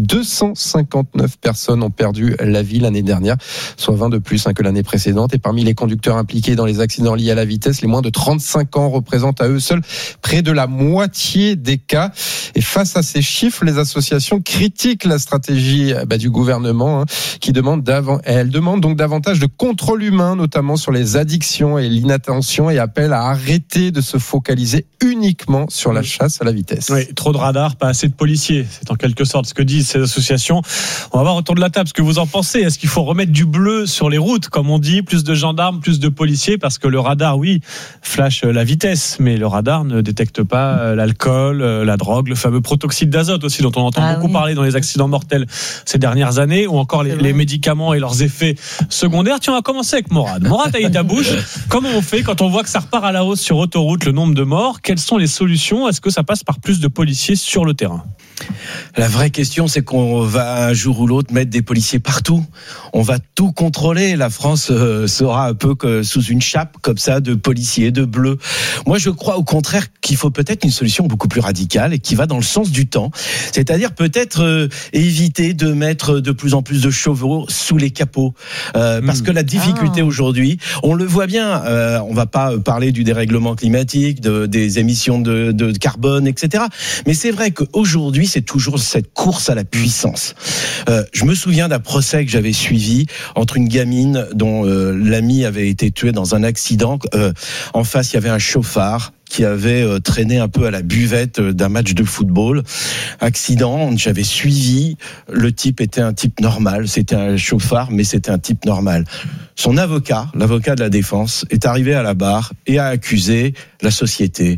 259 personnes ont perdu la vie l'année dernière, soit 20 de plus que l'année précédente. Et parmi les conducteurs impliqués dans les accidents liés à la vitesse, les moins de 35 ans représentent à eux seuls près de la moitié des cas. Et face à ces chiffres, les associations critiquent la stratégie du gouvernement qui demande donc davantage de contrôle humain, notamment sur les addictions et l'inattention, et appelle à arrêter de se focaliser uniquement sur la chasse à la vitesse. Oui, trop de radars, pas assez de policiers. C'est en quelque sorte ce que disent ces associations. On va voir autour de la table ce que vous en pensez. Est-ce qu'il faut remettre du bleu sur les routes, comme on dit, plus de gendarmes, plus de policiers, parce que le radar, oui, flash la vitesse, mais le radar ne détecte pas l'alcool, la drogue, le fameux protoxyde d'azote aussi, dont on entend beaucoup parler dans les accidents mortels ces dernières années, ou encore les médicaments et leurs effets secondaires. Tiens, on va commencer avec Morad. Morad Aïtabouche, comment on fait quand on voit que ça repart à la hausse sur autoroute, le nombre de morts? Quelles sont les solutions? Est-ce que ça passe par plus de policiers sur le terrain? La vraie question, c'est qu'on va un jour ou l'autre mettre des policiers partout. On va tout contrôler. La France sera un peu que sous une chape comme ça de policiers, de bleus. Moi, je crois au contraire qu'il faut peut-être une solution beaucoup plus radicale et qui va dans le sens du temps. C'est-à-dire peut-être éviter de mettre de plus en plus de chevaux sous les capots. Parce que la difficulté aujourd'hui, on le voit bien, on va pas parler du dérèglement climatique, des émissions de carbone, etc. Mais c'est vrai qu'aujourd'hui, c'est toujours cette course à la puissance. Je me souviens d'un procès que j'avais suivi entre une gamine dont l'ami avait été tué dans un accident. En face, il y avait un chauffard qui avait traîné un peu à la buvette d'un match de football. Accident, j'avais suivi, le type était un type normal, c'était un chauffard, mais c'était un type normal. Son avocat, l'avocat de la défense, est arrivé à la barre et a accusé la société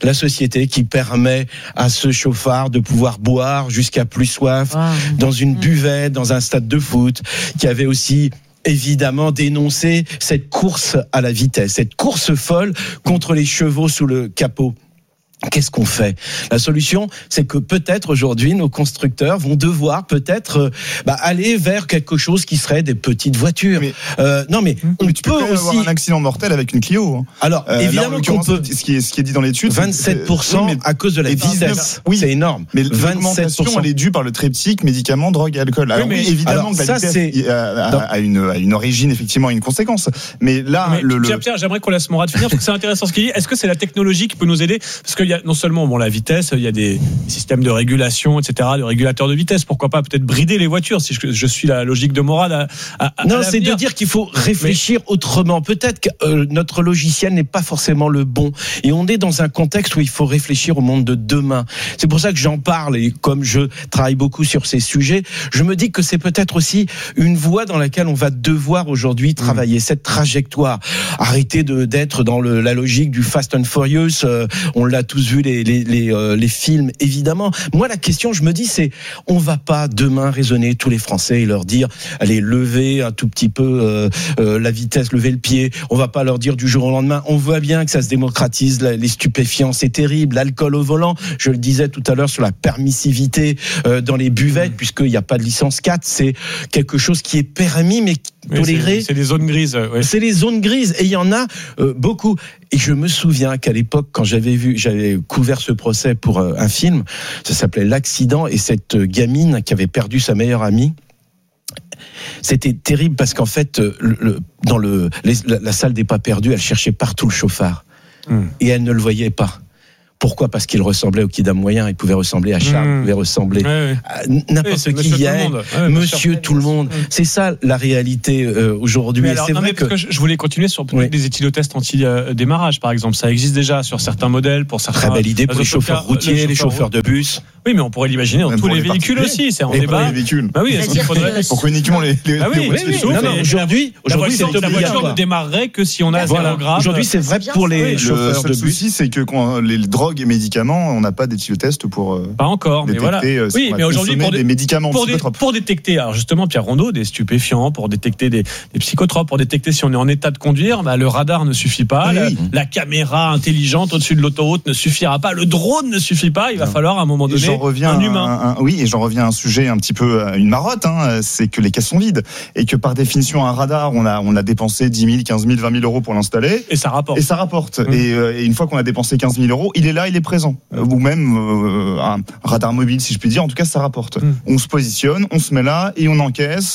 qui permet à ce chauffard de pouvoir boire jusqu'à plus soif dans une buvette, dans un stade de foot, qui avait aussi évidemment dénoncer cette course à la vitesse, cette course folle contre les chevaux sous le capot. Qu'est-ce qu'on fait ? La solution, c'est que peut-être aujourd'hui, nos constructeurs vont devoir peut-être aller vers quelque chose qui serait des petites voitures. On tu peux aussi avoir un accident mortel avec une Clio. Hein. Alors évidemment qu'on peut. Ce qui est dit dans l'étude, 27% à cause de la vitesse. Oui, c'est énorme. Mais l'augmentation, elle est due par le triptyque médicaments, drogue et alcool. Alors évidemment que la vitesse a une origine, effectivement, une conséquence. Mais là, Pierre, j'aimerais qu'on laisse Mourad finir parce que c'est intéressant ce qu'il dit. Est-ce que c'est la technologie qui peut nous aider ? Parce qu'il y a non seulement la vitesse, il y a des systèmes de régulation, etc., de régulateurs de vitesse. Pourquoi pas peut-être brider les voitures si je suis la logique de Mourad Non, c'est de dire qu'il faut réfléchir autrement. Peut-être que notre logiciel n'est pas forcément le bon. Et on est dans un contexte où il faut réfléchir au monde de demain. C'est pour ça que j'en parle et comme je travaille beaucoup sur ces sujets, je me dis que c'est peut-être aussi une voie dans laquelle on va devoir aujourd'hui travailler. Cette trajectoire. Arrêter d'être dans la logique du Fast and Furious. On l'a tous vu les films, évidemment. Moi, la question, je me dis, c'est on va pas demain raisonner tous les Français et leur dire allez, levez un tout petit peu la vitesse, levez le pied. On va pas leur dire du jour au lendemain. On voit bien que ça se démocratise, les stupéfiants, c'est terrible. L'alcool au volant, je le disais tout à l'heure sur la permissivité dans les buvettes, puisqu'il n'y a pas de licence 4, c'est quelque chose qui est permis, mais toléré. C'est des zones grises. Ouais. C'est les zones grises, et il y en a beaucoup. Et je me souviens qu'à l'époque, quand j'avais couvert ce procès pour un film, ça s'appelait L'accident, et cette gamine qui avait perdu sa meilleure amie, c'était terrible parce qu'en fait, dans la salle des pas perdus, elle cherchait partout le chauffard. Et elle ne le voyait pas. Pourquoi ? Parce qu'il ressemblait au Kidam moyen, il pouvait ressembler à Charles, il pouvait ressembler à n'importe qui hier, monsieur tout le monde. C'est ça la réalité aujourd'hui. Alors, c'est vrai que je voulais continuer sur des éthylotests anti-démarrage, par exemple. Ça existe déjà sur certains modèles, pour certains. Très belle idée pour les chauffeurs routiers, les chauffeurs de bus. Oui, mais on pourrait l'imaginer dans tous les véhicules aussi. C'est en débat. Les véhicules. Bah oui, est-ce qu'il faudrait. Pourquoi uniquement les aujourd'hui, la voiture ne démarrerait que si on a 0 grammes. Aujourd'hui, c'est vrai pour les chauffeurs de bus. Le souci, c'est que quand les drogues et médicaments, on n'a pas d'éthylotest pour pas encore, mais voilà. Oui, mais aujourd'hui pour des médicaments pour détecter, alors justement Pierre Rondeau, des stupéfiants, pour détecter des psychotropes, pour détecter si on est en état de conduire, le radar ne suffit pas, la caméra intelligente au-dessus de l'autoroute ne suffira pas, le drone ne suffit pas, il va falloir à un moment donné un humain. Et j'en reviens à un sujet un petit peu une marotte, c'est que les caisses sont vides et que par définition un radar, on a dépensé 10 000, 15 000, 20 000 euros pour l'installer et ça rapporte. Et une fois qu'on a dépensé 15 000 euros, il est là, il est présent. Ou même un radar mobile, si je puis dire. En tout cas, ça rapporte. On se positionne, on se met là et on encaisse.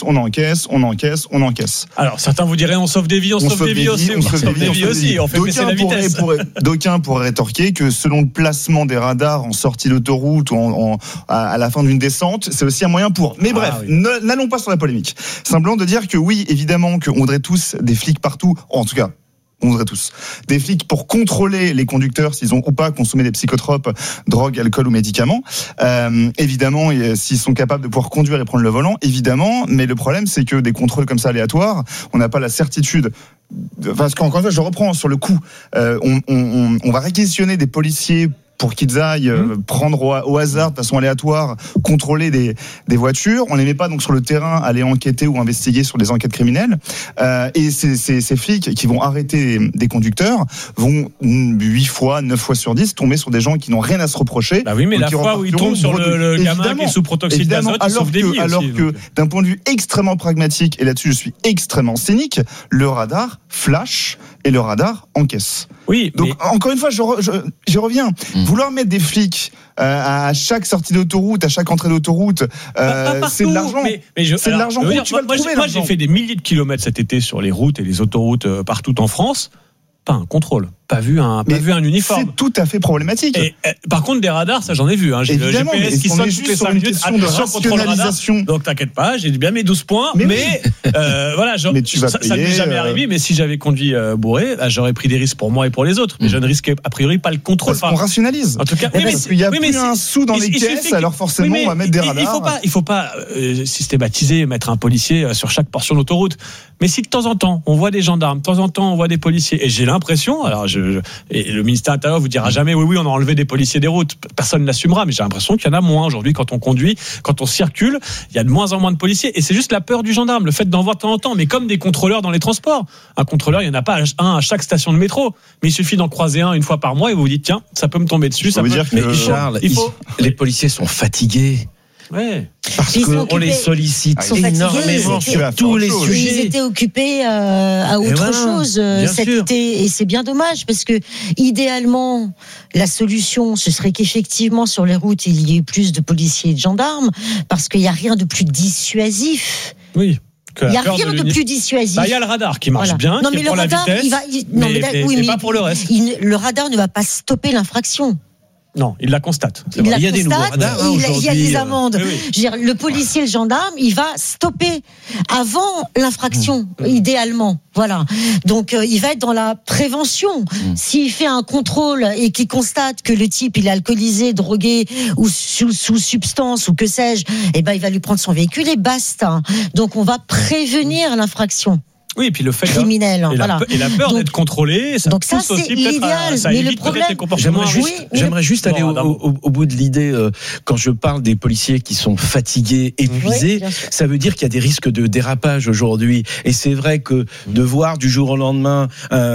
Alors, certains vous diraient, on sauve des vies, on sauve des vies aussi. On fait baisser la vitesse. D'aucuns pourraient rétorquer que selon le placement des radars en sortie d'autoroute ou à la fin d'une descente, c'est aussi un moyen pour. Mais bref, n'allons pas sur la polémique. Simplement de dire que oui, évidemment, qu'on voudrait tous des flics partout. En tout cas, on voudrait tous des flics pour contrôler les conducteurs s'ils ont ou pas consommé des psychotropes, drogue, alcool ou médicaments. Évidemment, s'ils sont capables de pouvoir conduire et prendre le volant, évidemment. Mais le problème, c'est que des contrôles comme ça aléatoires, on n'a pas la certitude. Parce qu'encore une fois, je reprends sur le coup. On va réquisitionner des policiers pour qu'ils aillent prendre au hasard, de façon aléatoire, contrôler des voitures. On les met pas donc sur le terrain, aller enquêter ou investiguer sur des enquêtes criminelles. Et ces flics qui vont arrêter des conducteurs vont 8 fois, 9 fois sur 10 tomber sur des gens qui n'ont rien à se reprocher. Bah oui, mais la fois où ils tombent sur le gamin qui est sous protoxyde d'azote, ils sauvent des vies. Alors que d'un point de vue extrêmement pragmatique, et là-dessus je suis extrêmement cynique, le radar flash et le radar encaisse. Oui, donc encore une fois, j'y reviens. Vouloir mettre des flics à chaque sortie d'autoroute, à chaque entrée d'autoroute, c'est de l'argent. C'est de l'argent. Moi, j'ai fait des milliers de kilomètres cet été sur les routes et les autoroutes partout en France. Pas un contrôle. Pas vu un uniforme. C'est tout à fait problématique. Et, par contre, des radars, ça j'en ai vu. J'ai le GPS qui sonne toutes les 5 minutes. Attention, contrôle radar. Donc t'inquiète pas, j'ai bien mes 12 points. Mais voilà, ça ne m'est jamais arrivé. Mais si j'avais conduit bourré, j'aurais pris des risques pour moi et pour les autres. Mais je ne risquais a priori pas le contrôle. Parce qu'on rationalise. En tout cas, parce qu'il y a plus un sou dans les caisses, alors forcément on va mettre des radars. Il faut pas systématiser, mettre un policier sur chaque portion d'autoroute. Mais si de temps en temps on voit des gendarmes, de temps en temps on voit des policiers, et j'ai l'impression, alors et le ministère de l'Intérieur vous dira jamais oui, on a enlevé des policiers des routes. Personne l'assumera, mais j'ai l'impression qu'il y en a moins aujourd'hui quand on conduit, quand on circule. Il y a de moins en moins de policiers et c'est juste la peur du gendarme, le fait d'en voir de temps en temps. Mais comme des contrôleurs dans les transports, un contrôleur, il n'y en a pas un à chaque station de métro, mais il suffit d'en croiser un une fois par mois et vous vous dites tiens, ça peut me tomber dessus. Ça peut... Mais Charles, les policiers sont fatigués. Ouais. Parce qu'on les sollicite énormément sur tous les sujets. Ils étaient occupés à autre chose cet été et c'est bien dommage parce que idéalement la solution ce serait qu'effectivement sur les routes il y ait plus de policiers et de gendarmes parce qu'il n'y a rien de plus dissuasif. Oui. Il n'y a rien de plus dissuasif. Il y a le radar qui marche bien, non, qui mais prend le radar, la vitesse, mais pas pour le reste. Le radar ne va pas stopper l'infraction. Non, il la constate. Il y a des nouveaux radars il y a des amendes. Oui. Je veux dire, le policier, le gendarme, il va stopper avant l'infraction, idéalement. Voilà. Donc, il va être dans la prévention. S'il fait un contrôle et qu'il constate que le type, il est alcoolisé, drogué ou sous substance ou que sais-je, eh ben, il va lui prendre son véhicule et basta. Donc, on va prévenir l'infraction. Oui, et puis le fait criminel, et la peur d'être contrôlé, ça pousse c'est aussi l'idéal. Ça mais évite le problème, peut-être les comportements. J'aimerais juste aller au bout de l'idée. Quand je parle des policiers qui sont fatigués, épuisés, ça veut dire qu'il y a des risques de dérapage aujourd'hui. Et c'est vrai que de voir du jour au lendemain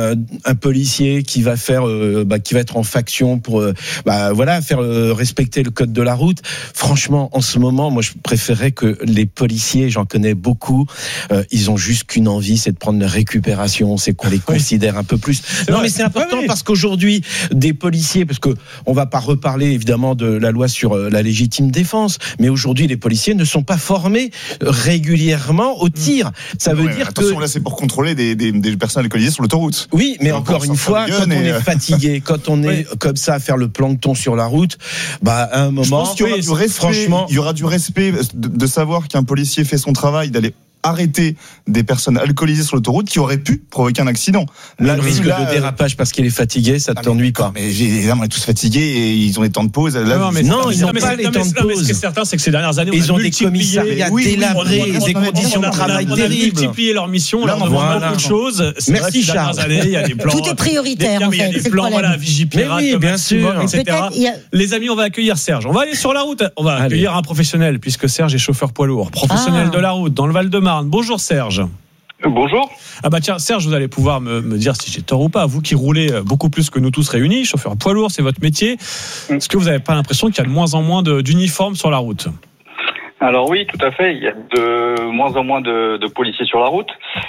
un policier qui va faire, qui va être en faction pour, faire respecter le code de la route. Franchement, en ce moment, moi, je préférerais que les policiers, j'en connais beaucoup, ils ont juste qu'une envie, c'est de prendre la récupération, c'est qu'on les considère un peu plus. Mais c'est important parce qu'aujourd'hui, des policiers, parce que on va pas reparler évidemment de la loi sur la légitime défense, mais aujourd'hui, les policiers ne sont pas formés régulièrement au tir. Ça veut dire attention, là, c'est pour contrôler des personnes alcoolisées sur l'autoroute. Oui, mais encore une fois, quand on est fatigué, quand on est comme ça à faire le plancton sur la route, à un moment, je pense qu'il y aura du respect, franchement, il y aura du respect de savoir qu'un policier fait son travail, d'aller arrêter des personnes alcoolisées sur l'autoroute qui auraient pu provoquer un accident. Là, le risque de dérapage parce qu'il est fatigué, ça t'ennuie pas. Mais évidemment, on est tous fatigués et ils ont des temps de pause. Là, ils n'ont pas les temps de pause. Ce qui est certain, c'est que ces dernières années, ils ont des commissariats délabrés, des conditions de travail terribles. On a multiplié leur mission, on leur demande beaucoup de choses. Merci Charles. Il y a des plans. Tout est prioritaire. Il y a des plans, Vigipirate, bien sûr, etc. Les amis, on va accueillir Serge. On va aller sur la route. On va accueillir un professionnel puisque Serge est chauffeur poids lourd, professionnel de la route dans le Val-de-Marne. Bonjour Serge. Bonjour. Tiens, Serge, vous allez pouvoir me dire si j'ai tort ou pas. Vous qui roulez beaucoup plus que nous tous réunis, chauffeur poids lourd, c'est votre métier. Est-ce que vous n'avez pas l'impression qu'il y a de moins en moins d'uniformes sur la route ? Alors oui, tout à fait. Il y a de moins en moins de policiers sur la route.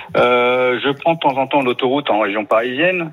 Je prends de temps en temps l'autoroute en région parisienne.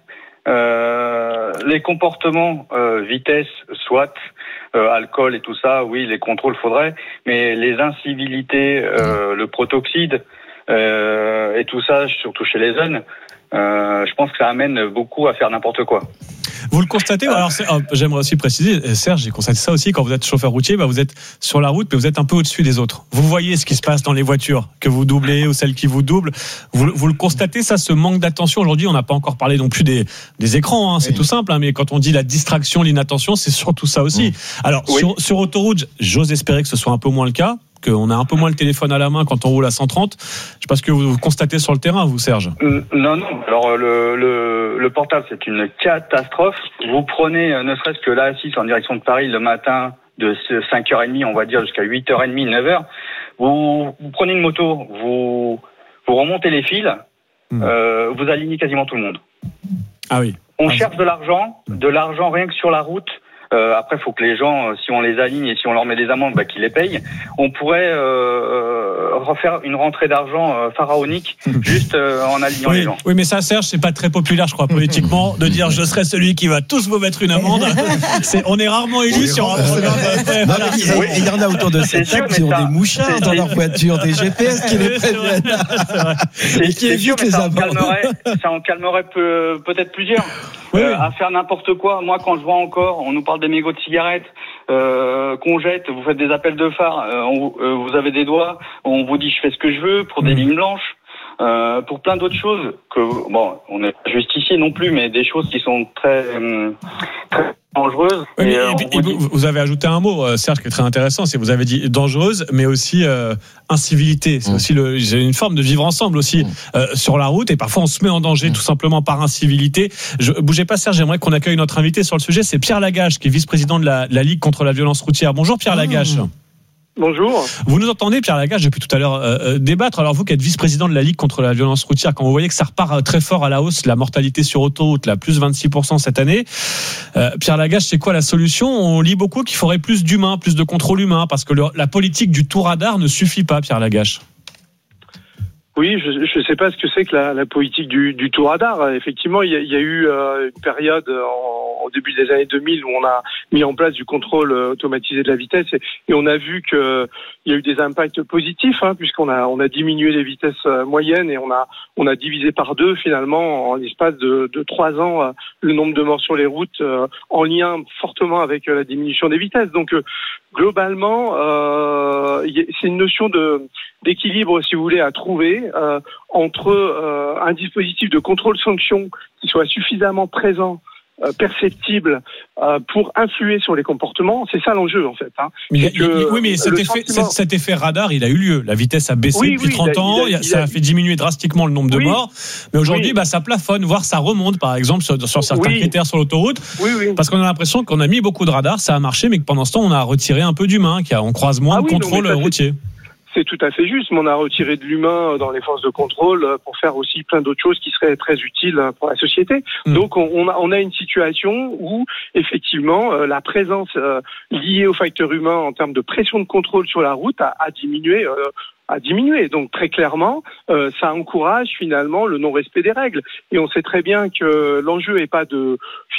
Les comportements, vitesse, soit alcool et tout ça, oui, les contrôles faudrait, mais les incivilités, le protoxyde et tout ça, surtout chez les jeunes, je pense que ça amène beaucoup à faire n'importe quoi. Vous le constatez ? Alors, j'aimerais aussi préciser, Serge, j'ai constaté ça aussi, quand vous êtes chauffeur routier, vous êtes sur la route, mais vous êtes un peu au-dessus des autres. Vous voyez ce qui se passe dans les voitures, que vous doublez ou celles qui vous doublent. Vous le constatez, ça, ce manque d'attention. Aujourd'hui, on n'a pas encore parlé non plus des écrans, c'est tout simple, mais quand on dit la distraction, l'inattention, c'est surtout ça aussi. Alors, sur autoroute, j'ose espérer que ce soit un peu moins le cas, qu'on a un peu moins le téléphone à la main quand on roule à 130. Je sais pas ce que vous constatez sur le terrain, vous, Serge. Non. Alors, le portable, c'est une catastrophe. Vous prenez, ne serait-ce que la A6 en direction de Paris le matin, de 5h30, on va dire, jusqu'à 8h30, 9h. Vous prenez une moto, vous remontez les fils, vous alignez quasiment tout le monde. Ah oui. On cherche de l'argent rien que sur la route. Après, il faut que les gens, si on les aligne et si on leur met des amendes, qu'ils les payent. On pourrait refaire une rentrée d'argent pharaonique juste en alignant les gens. Oui, mais ça, Serge, c'est pas très populaire, je crois, politiquement, de dire je serai celui qui va tous vous mettre une amende. On est rarement élus sur un programme. Il y en a autour de cette table qui ont des mouchards dans leur voiture, des GPS qui les préviennent. Et qui évitent les amendes. Ça en calmerait peut-être plusieurs. À faire n'importe quoi. Moi, quand je vois encore, on nous parle des mégots de cigarettes qu'on jette, vous faites des appels de phare, vous avez des doigts, on vous dit je fais ce que je veux pour des lignes blanches. pour plein d'autres choses que on n'est pas justicier non plus, mais des choses qui sont très dangereuses. Oui, et vous avez ajouté un mot, Serge, qui est très intéressant. C'est vous avez dit dangereuse, mais aussi incivilité. C'est aussi j'ai une forme de vivre ensemble aussi sur la route, et parfois on se met en danger tout simplement par incivilité. Bougez pas, Serge. J'aimerais qu'on accueille notre invité sur le sujet. C'est Pierre Lagache, qui est vice-président de la Ligue contre la violence routière. Bonjour Pierre Lagache. Bonjour. Vous nous entendez, Pierre Lagache, depuis tout à l'heure débattre. Alors vous qui êtes vice-président de la Ligue contre la violence routière, quand vous voyez que ça repart très fort à la hausse, la mortalité sur autoroute, là, plus 26% cette année, Pierre Lagache, c'est quoi la solution? On lit beaucoup qu'il faudrait plus d'humains, plus de contrôle humain, parce que la politique du tout radar ne suffit pas, Pierre Lagache. Oui, je ne sais pas ce que c'est que la politique du tout radar. Effectivement, il y a eu une période en début des années 2000 où on a mis en place du contrôle automatisé de la vitesse et on a vu que il y a eu des impacts positifs, puisqu'on a diminué les vitesses moyennes et on a divisé par 2 finalement en l'espace de 3 ans le nombre de morts sur les routes en lien fortement avec la diminution des vitesses. Donc globalement, c'est une notion d'équilibre, si vous voulez, à trouver entre un dispositif de contrôle-sanction qui soit suffisamment présent, perceptible, pour influer sur les comportements. C'est ça l'enjeu, en fait. Mais cet effet radar, il a eu lieu. La vitesse a baissé depuis 30 ans. Ça a fait diminuer drastiquement le nombre de morts. Mais aujourd'hui, ça plafonne, voire ça remonte, par exemple, sur certains critères sur l'autoroute. Parce qu'on a l'impression qu'on a mis beaucoup de radars, ça a marché, mais que pendant ce temps, on a retiré un peu d'humain, on croise moins de contrôle routier. C'est tout à fait juste, mais on a retiré de l'humain dans les forces de contrôle pour faire aussi plein d'autres choses qui seraient très utiles pour la société. Donc on a une situation où effectivement la présence liée au facteur humain en termes de pression de contrôle sur la route a diminué. Donc très clairement, ça encourage finalement le non-respect des règles. Et on sait très bien que l'enjeu n'est pas de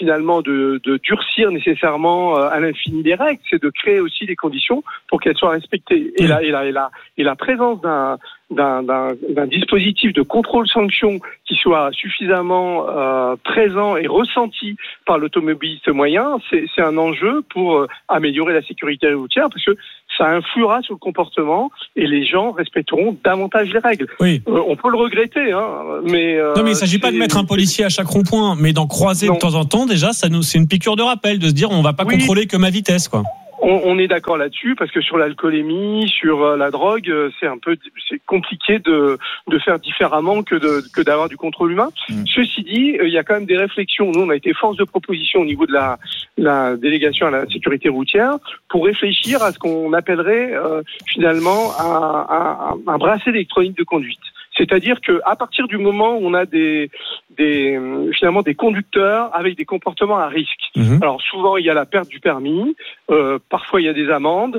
durcir nécessairement à l'infini les règles, c'est de créer aussi des conditions pour qu'elles soient respectées. Et la présence d'un dispositif de contrôle-sanction qui soit suffisamment présent et ressenti par l'automobiliste moyen, c'est un enjeu pour améliorer la sécurité routière, parce que ça influera sur le comportement et les gens respecteront davantage les règles. On peut le regretter, mais... non, mais il ne s'agit pas de mettre un policier à chaque rond-point, mais d'en croiser de temps en temps, déjà, c'est une piqûre de rappel, de se dire on ne va pas contrôler que ma vitesse, quoi. On est d'accord là-dessus, parce que sur l'alcoolémie, sur la drogue, c'est compliqué de faire différemment que d'avoir du contrôle humain. Ceci dit, il y a quand même des réflexions. Nous, on a été force de proposition au niveau de la délégation à la sécurité routière pour réfléchir à ce qu'on appellerait finalement un bracelet électronique de conduite. C'est-à-dire que à partir du moment où on a finalement des conducteurs avec des comportements à risque. Alors souvent il y a la perte du permis, parfois il y a des amendes,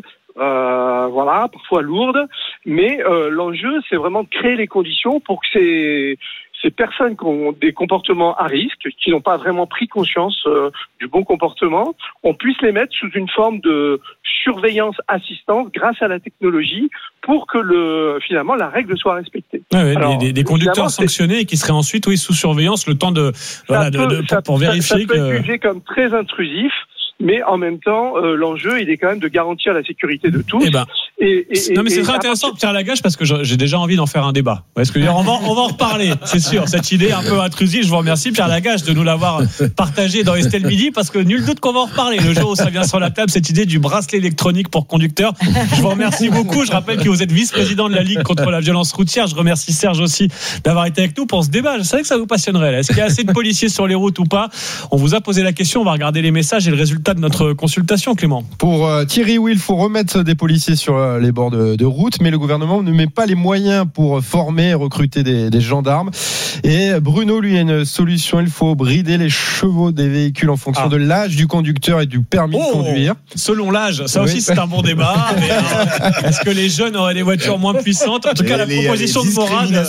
parfois lourdes, mais l'enjeu c'est vraiment de créer les conditions pour que ces personnes qui ont des comportements à risque, qui n'ont pas vraiment pris conscience du bon comportement, on puisse les mettre sous une forme de surveillance assistance grâce à la technologie pour que finalement la règle soit respectée. Alors, des conducteurs sanctionnés qui seraient ensuite sous surveillance le temps pour vérifier ça peut être jugé comme très intrusif. Mais en même temps, l'enjeu, il est quand même de garantir la sécurité de tous. Non, mais c'est très intéressant, Pierre Lagache, parce que j'ai déjà envie d'en faire un débat. On va en reparler, c'est sûr. Cette idée un peu intrusive, je vous remercie, Pierre Lagache, de nous l'avoir partagée dans Estelle Midi, parce que nul doute qu'on va en reparler. Le jour où ça vient sur la table, cette idée du bracelet électronique pour conducteurs. Je vous remercie beaucoup. Je rappelle que vous êtes vice-président de la Ligue contre la violence routière. Je remercie Serge aussi d'avoir été avec nous pour ce débat. Je savais que ça vous passionnerait. Est-ce qu'il y a assez de policiers sur les routes ou pas? On vous a posé la question. On va regarder les messages et le résultat de notre consultation, Clément. Pour Thierry, oui, il faut remettre des policiers sur les bords de route, mais le gouvernement ne met pas les moyens pour former et recruter des gendarmes. Et Bruno, lui, a une solution. Il faut brider les chevaux des véhicules en fonction de l'âge du conducteur et du permis de conduire. Selon l'âge, ça aussi c'est un bon débat. Mais, est-ce que les jeunes auraient des voitures moins puissantes? En tout cas, la proposition de Morad.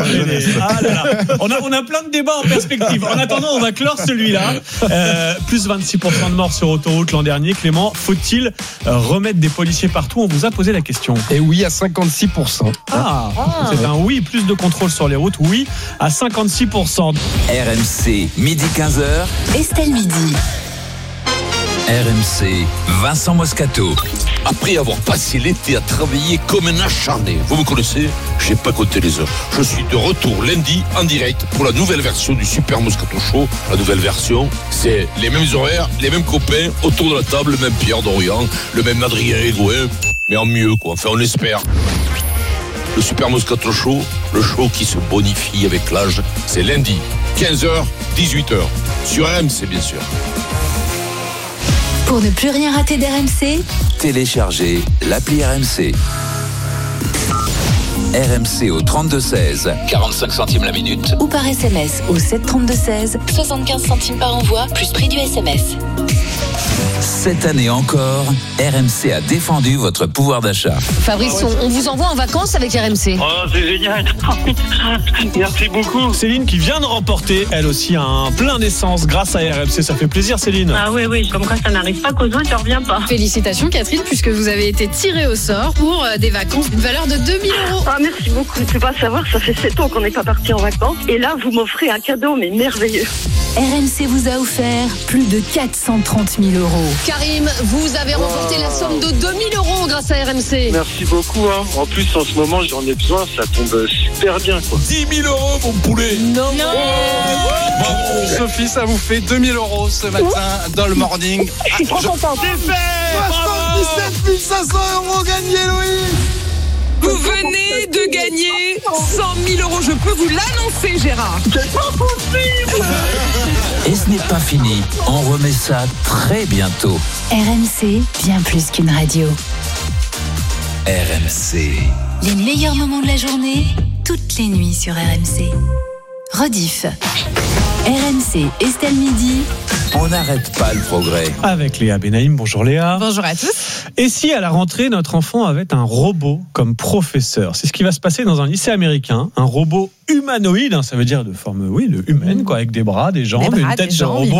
On a plein de débats en perspective. En attendant, on va clore celui-là. Plus 26% de morts sur autoroute l'an dernier. Clément, faut-il remettre des policiers partout? On vous a posé la question. Et oui, à 56%. C'est un oui, plus de contrôle sur les routes. Oui, à 56%. RMC, midi 15h. Estelle Midi. RMC, Vincent Moscato. Après avoir passé l'été à travailler comme un acharné, vous me connaissez, j'ai pas compté les heures. Je suis de retour lundi en direct pour la nouvelle version du Super Moscato Show. La nouvelle version, c'est les mêmes horaires, les mêmes copains, autour de la table, le même Pierre Dorian, le même Adrien Egoin, mais en mieux quoi, enfin on espère. Le Super Moscato Show, le show qui se bonifie avec l'âge, c'est lundi, 15h, 18h, sur RMC bien sûr. Pour ne plus rien rater d'RMC, Téléchargez l'appli RMC. RMC au 32-16, 45 centimes la minute. ou par SMS au 732-16, 75 centimes par envoi, plus prix du SMS. Cette année encore, RMC a défendu votre pouvoir d'achat. Fabrice, on vous envoie en vacances avec RMC. Oh, c'est génial. Merci beaucoup. Céline qui vient de remporter, elle aussi, un plein d'essence grâce à RMC. Ça fait plaisir, Céline. Ah oui, comme quoi ça n'arrive pas qu'aux uns, tu reviens pas. Félicitations Catherine, puisque vous avez été tirée au sort pour des vacances d'une valeur de 2 000 €. Ah, merci beaucoup. Tu peux pas savoir, ça fait 7 ans qu'on n'est pas parti en vacances. Et là, vous m'offrez un cadeau, mais merveilleux. RMC vous a offert plus de 430 000 €. Karim, vous avez remporté la somme de 2 000 € grâce à RMC. Merci beaucoup. En plus, en ce moment, j'en ai besoin. Ça tombe super bien, quoi. 10 000 €, mon poulet. Non. Bravo, Sophie, ça vous fait 2 000 € ce matin dans le morning. Je suis trop contente. 77 500 € gagnés, Louis. Vous venez de gagner 100 000 €. Je peux vous l'annoncer, Gérard. C'est pas possible. Et ce n'est pas fini, on remet ça très bientôt. RMC, bien plus qu'une radio. RMC. Les meilleurs moments de la journée, toutes les nuits sur RMC. Rediff. RMC, Estelle Midi. On n'arrête pas le progrès. Avec Léa Benaïm. Bonjour Léa. Bonjour à tous. Et si à la rentrée, notre enfant avait un robot comme professeur? C'est ce qui va se passer dans un lycée américain. Un robot humanoïde, ça veut dire de forme de humaine, avec des bras, des jambes, une tête de robot.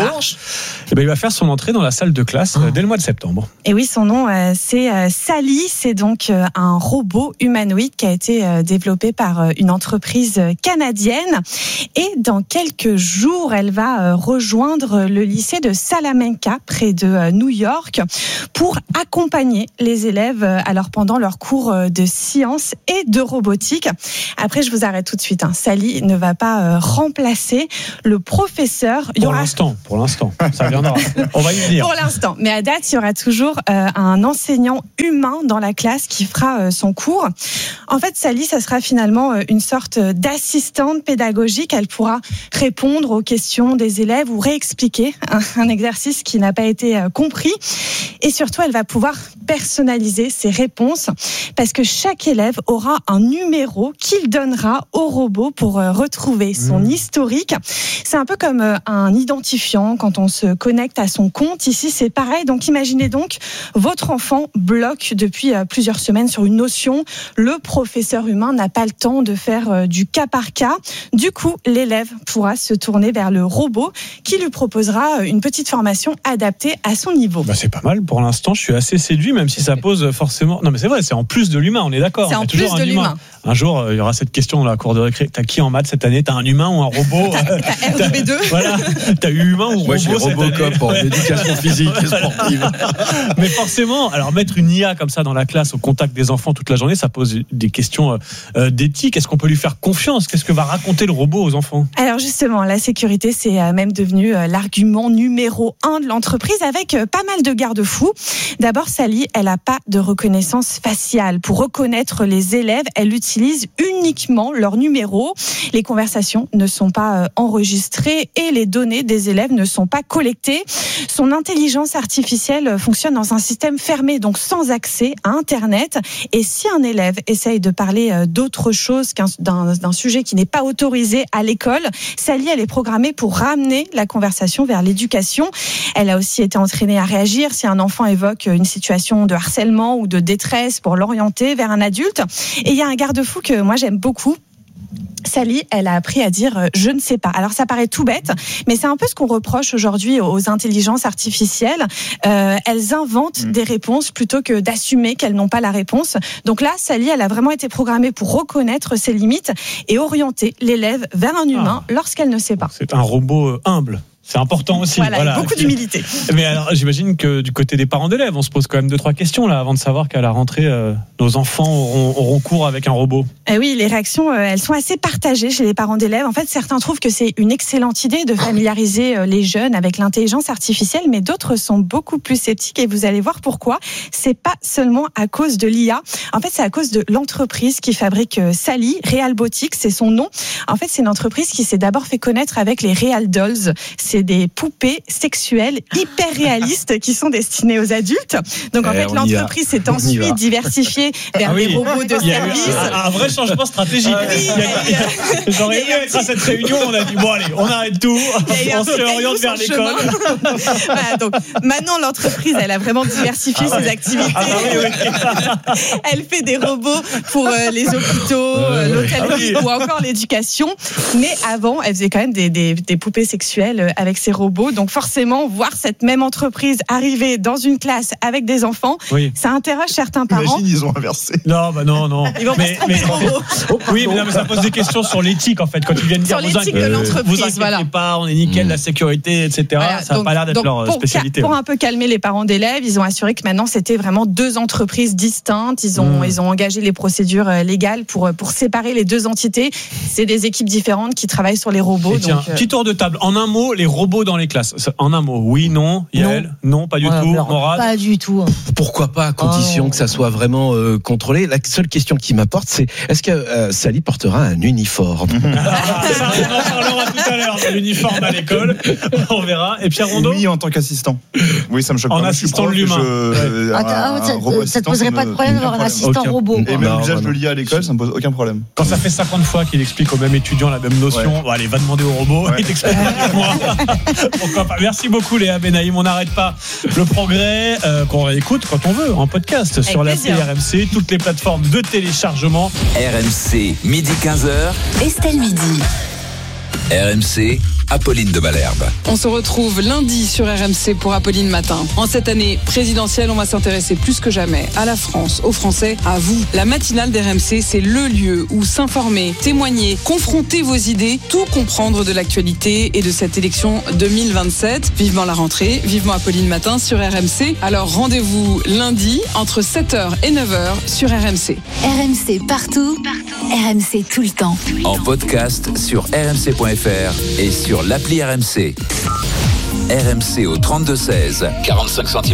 Et il va faire son entrée dans la salle de classe dès le mois de septembre. Et oui, son nom c'est Sally. C'est donc un robot humanoïde qui a été développé par une entreprise canadienne. Et dans quelques jours, elle va rejoindre le lycée de Salamanca, près de New York, pour accompagner les élèves pendant leurs cours de sciences et de robotique. Après, je vous arrête tout de suite. Sally ne va pas remplacer le professeur. Pour l'instant, ça viendra. On va y venir. Pour l'instant, mais à date, il y aura toujours un enseignant humain dans la classe qui fera son cours. En fait, Sally, ça sera finalement une sorte d'assistante pédagogique. Elle pourra répondre aux questions des élèves ou réexpliquer un exercice qui n'a pas été compris. Et surtout, elle va pouvoir personnaliser ses réponses parce que chaque élève aura un numéro qu'il donnera au robot pour retrouver son historique. C'est un peu comme un identifiant quand on se connecte à son compte. Ici, c'est pareil. Donc, imaginez donc, votre enfant bloque depuis plusieurs semaines sur une notion. Le professeur humain n'a pas le temps de faire du cas par cas. Du coup, l'élève pourra se tourner vers le robot qui lui proposera une petite formation adaptée à son niveau. C'est pas mal. Pour l'instant, je suis assez séduit, même si ça pose forcément... Non, mais c'est vrai, c'est en plus de l'humain, on est d'accord. C'est en plus de l'humain. Un jour, il y aura cette question dans la cour de récré. T'as qui en maths cette année? T'as un humain ou un robot? T'as RB2. Voilà. T'as eu humain ou robot? Moi, j'ai Robocop en éducation physique et sportive. Mais forcément, alors mettre une IA comme ça dans la classe au contact des enfants toute la journée, ça pose des questions d'éthique. Est-ce qu'on peut lui faire confiance? Qu'est-ce que va raconter le robot aux enfants? Alors justement, la sécurité, c'est même devenu l'argument numéro 1 de l'entreprise, avec pas mal de garde-fous. D'abord, Sally, elle n'a pas de reconnaissance faciale. Pour reconnaître les élèves, elle utilise uniquement leur numéro. Les conversations ne sont pas enregistrées et les données des élèves ne sont pas collectées. Son intelligence artificielle fonctionne dans un système fermé, donc sans accès à Internet. Et si un élève essaye de parler d'autre chose d'un sujet qui n'est pas autorisé à l'école, Sally, elle est programmée pour ramener la conversation vers l'éducation. Elle a aussi été entraînée à réagir si un enfant évoque une situation de harcèlement ou de détresse pour l'orienter vers un adulte. Et il y a un garde-fou que moi j'aime beaucoup. Sally, elle a appris à dire « je ne sais pas ». Alors ça paraît tout bête, mais c'est un peu ce qu'on reproche aujourd'hui aux intelligences artificielles. Elles inventent des réponses plutôt que d'assumer qu'elles n'ont pas la réponse. Donc là, Sally, elle a vraiment été programmée pour reconnaître ses limites et orienter l'élève vers un humain lorsqu'elle ne sait pas. C'est un robot humble. C'est important aussi. Voilà. Beaucoup d'humilité. Mais alors, j'imagine que du côté des parents d'élèves, on se pose quand même 2-3 questions là avant de savoir qu'à la rentrée, nos enfants auront cours avec un robot. Et oui, les réactions, elles sont assez partagées chez les parents d'élèves. En fait, certains trouvent que c'est une excellente idée de familiariser les jeunes avec l'intelligence artificielle, mais d'autres sont beaucoup plus sceptiques et vous allez voir pourquoi. C'est pas seulement à cause de l'IA. En fait, c'est à cause de l'entreprise qui fabrique Sally, Realbotics, c'est son nom. En fait, c'est une entreprise qui s'est d'abord fait connaître avec les Real Dolls. C'est des poupées sexuelles hyper réalistes qui sont destinées aux adultes. Donc en fait, l'entreprise s'est ensuite diversifiée vers des robots de service. Un vrai changement stratégique. J'aurais aimé être à cette réunion, on a dit bon allez, on arrête tout, on se oriente vers l'école. Voilà, donc maintenant l'entreprise, elle a vraiment diversifié ses activités. Elle fait des robots pour les hôpitaux, l'hôtellerie ou encore l'éducation. Mais avant, elle faisait quand même des poupées sexuelles avec ses robots. Donc forcément, voir cette même entreprise arriver dans une classe avec des enfants, ça interroge certains parents. Imagine, ils ont inversé. Non. Ils vont pas se tromper de robots. Oui, mais ça pose des questions sur l'éthique en fait. Quand ils viennent dire sur l'éthique de l'entreprise, vous inquiétez pas, on est nickel, la sécurité, etc. Voilà, ça n'a pas l'air d'être leur spécialité. Pour un peu calmer les parents d'élèves, ils ont assuré que maintenant c'était vraiment 2 entreprises distinctes. Ils ont engagé les procédures légales pour séparer les 2 entités. C'est des équipes différentes qui travaillent sur les robots. Tiens, petit tour de table. En un mot, les robots dans les classes. En un mot, oui, non, Yael, non, pas du tout, Morad. Pas du tout. Pourquoi pas, à condition que ça soit vraiment contrôlé. La seule question qui m'apporte, c'est est-ce que Sally portera un uniforme? On en parlera tout à l'heure de l'uniforme à l'école. On verra. Et Pierre Rondeau? Oui, en tant qu'assistant. Oui, ça me choque pas. En assistant de l'humain. Ça te poserait pas de problème d'avoir un assistant robot. Et même l'usage de l'IA à l'école, ça me pose aucun problème. Quand ça fait 50 fois qu'il explique au même étudiant la même notion, bon, allez, va demander au robot, il t'explique moi. Pourquoi pas. Merci beaucoup Léa Benaïm. On n'arrête pas le progrès qu'on réécoute quand on veut en podcast sur l'appli RMC, toutes les plateformes de téléchargement. RMC, midi 15h. Estelle Midi. RMC, Apolline de Malherbe. On se retrouve lundi sur RMC pour Apolline Matin. En cette année présidentielle, on va s'intéresser plus que jamais à la France, aux Français, à vous. La matinale d'RMC, c'est le lieu où s'informer, témoigner, confronter vos idées, tout comprendre de l'actualité et de cette élection 2027. Vivement la rentrée, vivement Apolline Matin sur RMC. Alors rendez-vous lundi entre 7h et 9h sur RMC. RMC partout, RMC tout le temps. En podcast sur rmc.fr et sur l'appli RMC. RMC au 32-16, 45 centimes.